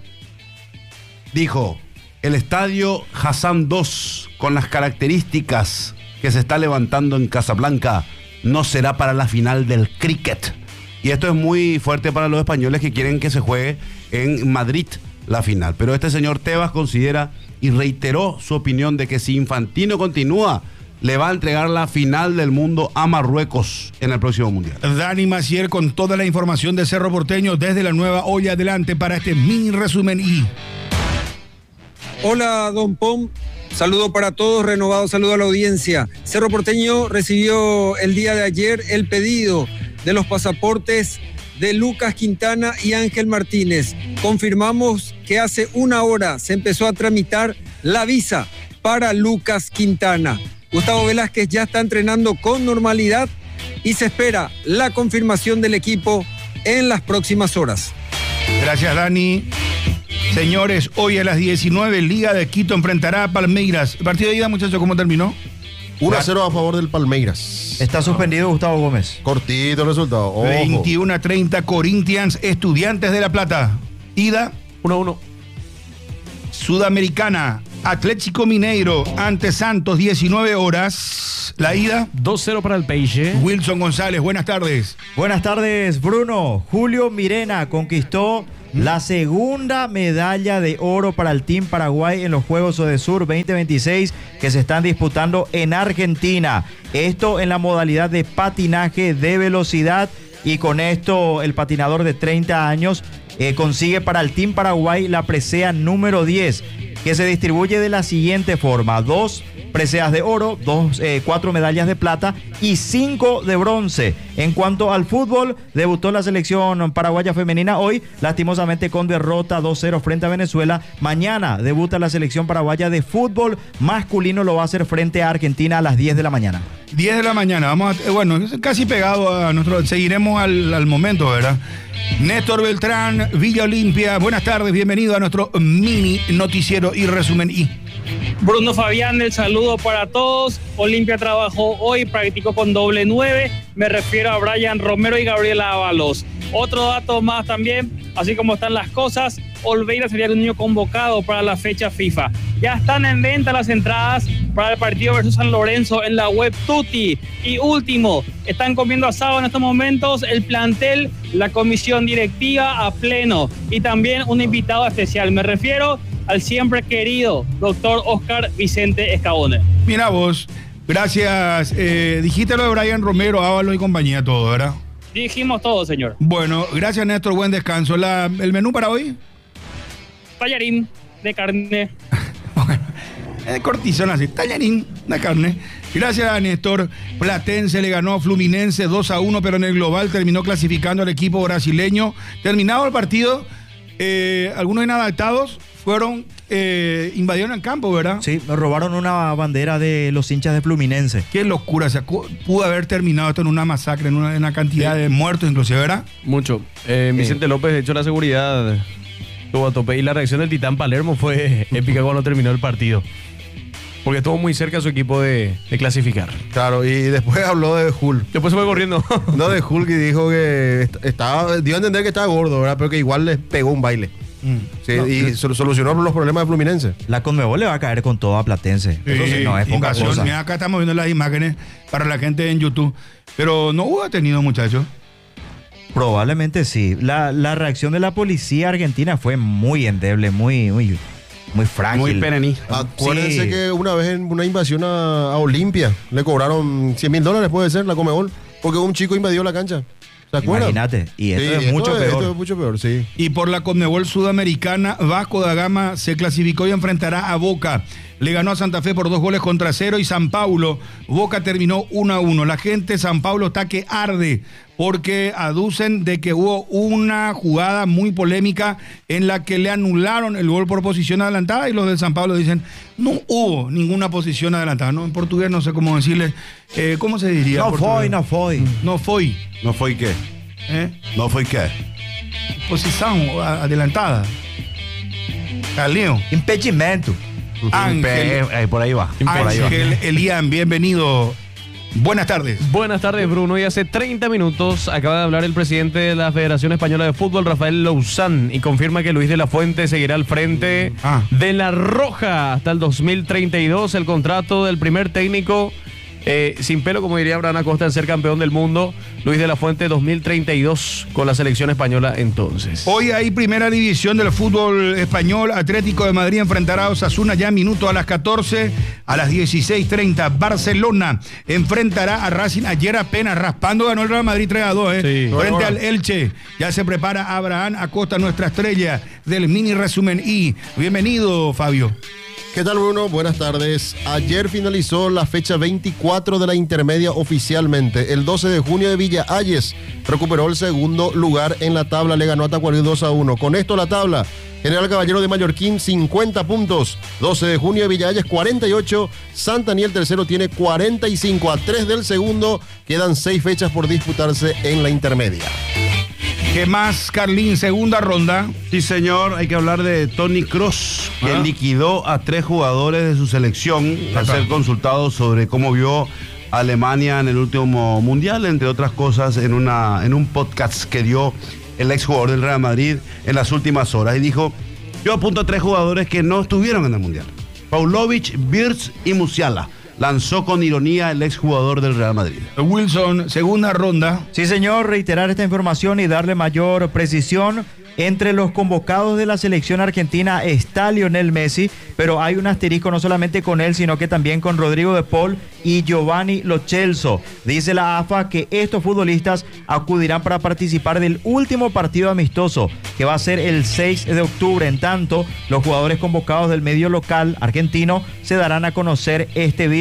Dijo, el estadio Hassan II, con las características que se está levantando en Casablanca, no será para la final del cricket. Y esto es muy fuerte para los españoles que quieren que se juegue en Madrid la final. Pero este señor Tebas considera y reiteró su opinión de que si Infantino continúa, le va a entregar la final del mundo a Marruecos en el próximo Mundial. Dani Maciel con toda la información de Cerro Porteño desde la nueva olla. Adelante para este mini resumen y... Hola, don Pom. Saludo para todos, renovado saludo a la audiencia. Cerro Porteño recibió el día de ayer el pedido de los pasaportes de Lucas Quintana y Ángel Martínez. Confirmamos que hace una hora se empezó a tramitar la visa para Lucas Quintana. Gustavo Velázquez ya está entrenando con normalidad y se espera la confirmación del equipo en las próximas horas. Gracias, Dani. Señores, hoy a las 19, Liga de Quito enfrentará a Palmeiras. El partido de ida, muchachos, ¿cómo terminó? 1-0 a favor del Palmeiras. Está suspendido Gustavo Gómez. Cortito el resultado. Ojo. 21-30, Corinthians, Estudiantes de La Plata. Ida. 1-1. Sudamericana, Atlético Mineiro ante Santos, 19 horas. La ida. 2-0 para el Peixe. Wilson González, buenas tardes. Buenas tardes, Bruno. Julio Mirena conquistó la segunda medalla de oro para el Team Paraguay en los Juegos Odesur 2026 que se están disputando en Argentina. Esto en la modalidad de patinaje de velocidad, y con esto el patinador de 30 años consigue para el Team Paraguay la presea número 10, que se distribuye de la siguiente forma: 2 preseas de oro, 4 medallas de plata y 5 de bronce. En cuanto al fútbol, debutó la selección paraguaya femenina hoy, lastimosamente con derrota 2-0 frente a Venezuela. Mañana debuta la selección paraguaya de fútbol masculino, lo va a hacer frente a Argentina a las 10 de la mañana. 10 de la mañana, vamos a, bueno, casi pegado a nuestro, seguiremos al momento, ¿verdad? Néstor Beltrán, Villa Olimpia, buenas tardes, bienvenido a nuestro mini noticiero y resumen I. Bruno Fabián, el saludo para todos. Olimpia trabajó hoy, practicó con doble 9. Me refiero a Brian Romero y Gabriela Ábalos. Otro dato más también, así como están las cosas, Olveira sería el niño convocado para la fecha FIFA. Ya están en venta las entradas para el partido versus San Lorenzo en la web Tutti. Y último, están comiendo asado en estos momentos el plantel, la comisión directiva a pleno y también un invitado especial. Me refiero al siempre querido doctor Oscar Vicente Escabone. Mira vos, gracias. Dijiste lo de Brian Romero, Ábalos y compañía, todo, ¿verdad? Dijimos todo, señor. Bueno, gracias, Néstor, buen descanso. ¿El menú para hoy? Tallarín de carne. Cortizón así, tallarín de carne. Gracias, Néstor. Platense le ganó a Fluminense 2-1, pero en el global terminó clasificando al equipo brasileño. Terminado el partido, algunos inadaptados fueron, invadieron el campo, ¿verdad? Sí, nos robaron una bandera de los hinchas de Fluminense. Qué locura, o sea, pudo haber terminado esto en una masacre, en una cantidad de muertos inclusive, ¿verdad? Mucho. Vicente López, de hecho, la seguridad estuvo a tope, y la reacción del Titán Palermo fue épica cuando terminó el partido, porque estuvo muy cerca su equipo de clasificar. Claro, y después habló de Hulk. Después se fue corriendo. No, de Hulk, y dijo que dio a entender que estaba gordo, ¿verdad? Pero que igual les pegó un baile. Sí, no, y solucionó los problemas de Fluminense. La Conmebol le va a caer con todo a Platense. Sí, eso sí, no es poca cosa. Mira, acá estamos viendo las imágenes para la gente en YouTube. Pero no hubo detenido, muchachos. Probablemente sí. La reacción de la policía argentina fue muy endeble, muy frágil. Muy perení. Acuérdense que una vez en una invasión a Olimpia le cobraron $100,000, puede ser, la Conmebol, porque un chico invadió la cancha. ¿Se acuerdan? Imagínate, y esto es mucho peor. Esto es mucho peor, sí. Y por la Conmebol Sudamericana, Vasco da Gama se clasificó y enfrentará a Boca. Le ganó a Santa Fe por 2-0 y San Paulo. Boca terminó 1-1. La gente de San Paulo está que arde porque aducen de que hubo una jugada muy polémica en la que le anularon el gol por posición adelantada, y los del San Paulo dicen no hubo ninguna posición adelantada. No, en portugués no sé cómo decirle. ¿Cómo se diría? No fue. No fue. ¿No fue qué? ¿No fue qué? Posición adelantada. Caleo. Impedimento. Ángel. Por ahí va. Ángel Elian, bienvenido. Buenas tardes. Buenas tardes, Bruno. Y hace 30 minutos acaba de hablar el presidente de la Federación Española de Fútbol, Rafael Lousán, y confirma que Luis de la Fuente seguirá al frente de La Roja hasta el 2032. El contrato del primer técnico sin pelo, como diría Abraham Acosta, en ser campeón del mundo. Luis de la Fuente 2032 con la selección española entonces. Hoy hay primera división del fútbol español. Atlético de Madrid enfrentará a Osasuna ya minuto a las 14. A las 16:30 Barcelona enfrentará a Racing. Ayer apenas raspando ganó el Real Madrid 3-2 sí. Frente al Elche. Ya se prepara Abraham Acosta, nuestra estrella del mini resumen I. Bienvenido, Fabio. ¿Qué tal, Bruno? Buenas tardes. Ayer finalizó la fecha 24 de la intermedia oficialmente. El 12 de junio de Villa Ayes recuperó el segundo lugar en la tabla, le ganó a Tacuarí 2-1. Con esto la tabla: General Caballero de Mallorquín 50 puntos, 12 de junio de Villa Ayes 48, Santaniel tercero tiene 45, a 3 del segundo, quedan 6 fechas por disputarse en la intermedia. ¿Qué más, Carlín? Segunda ronda. Sí, señor. Hay que hablar de Toni Kroos, que liquidó a 3 jugadores de su selección al ser consultado sobre cómo vio a Alemania en el último mundial, entre otras cosas, en un podcast que dio el exjugador del Real Madrid en las últimas horas. Y dijo, yo apunto a 3 jugadores que no estuvieron en el mundial: Paulovic, Wirtz y Musiala. Lanzó con ironía el exjugador del Real Madrid. Wilson, segunda ronda. Sí, señor, reiterar esta información y darle mayor precisión. Entre los convocados de la selección argentina está Lionel Messi, pero hay un asterisco no solamente con él, sino que también con Rodrigo de Paul y Giovanni Lo Celso. Dice la AFA que estos futbolistas acudirán para participar del último partido amistoso, que va a ser el 6 de octubre. En tanto, los jugadores convocados del medio local argentino se darán a conocer este viernes.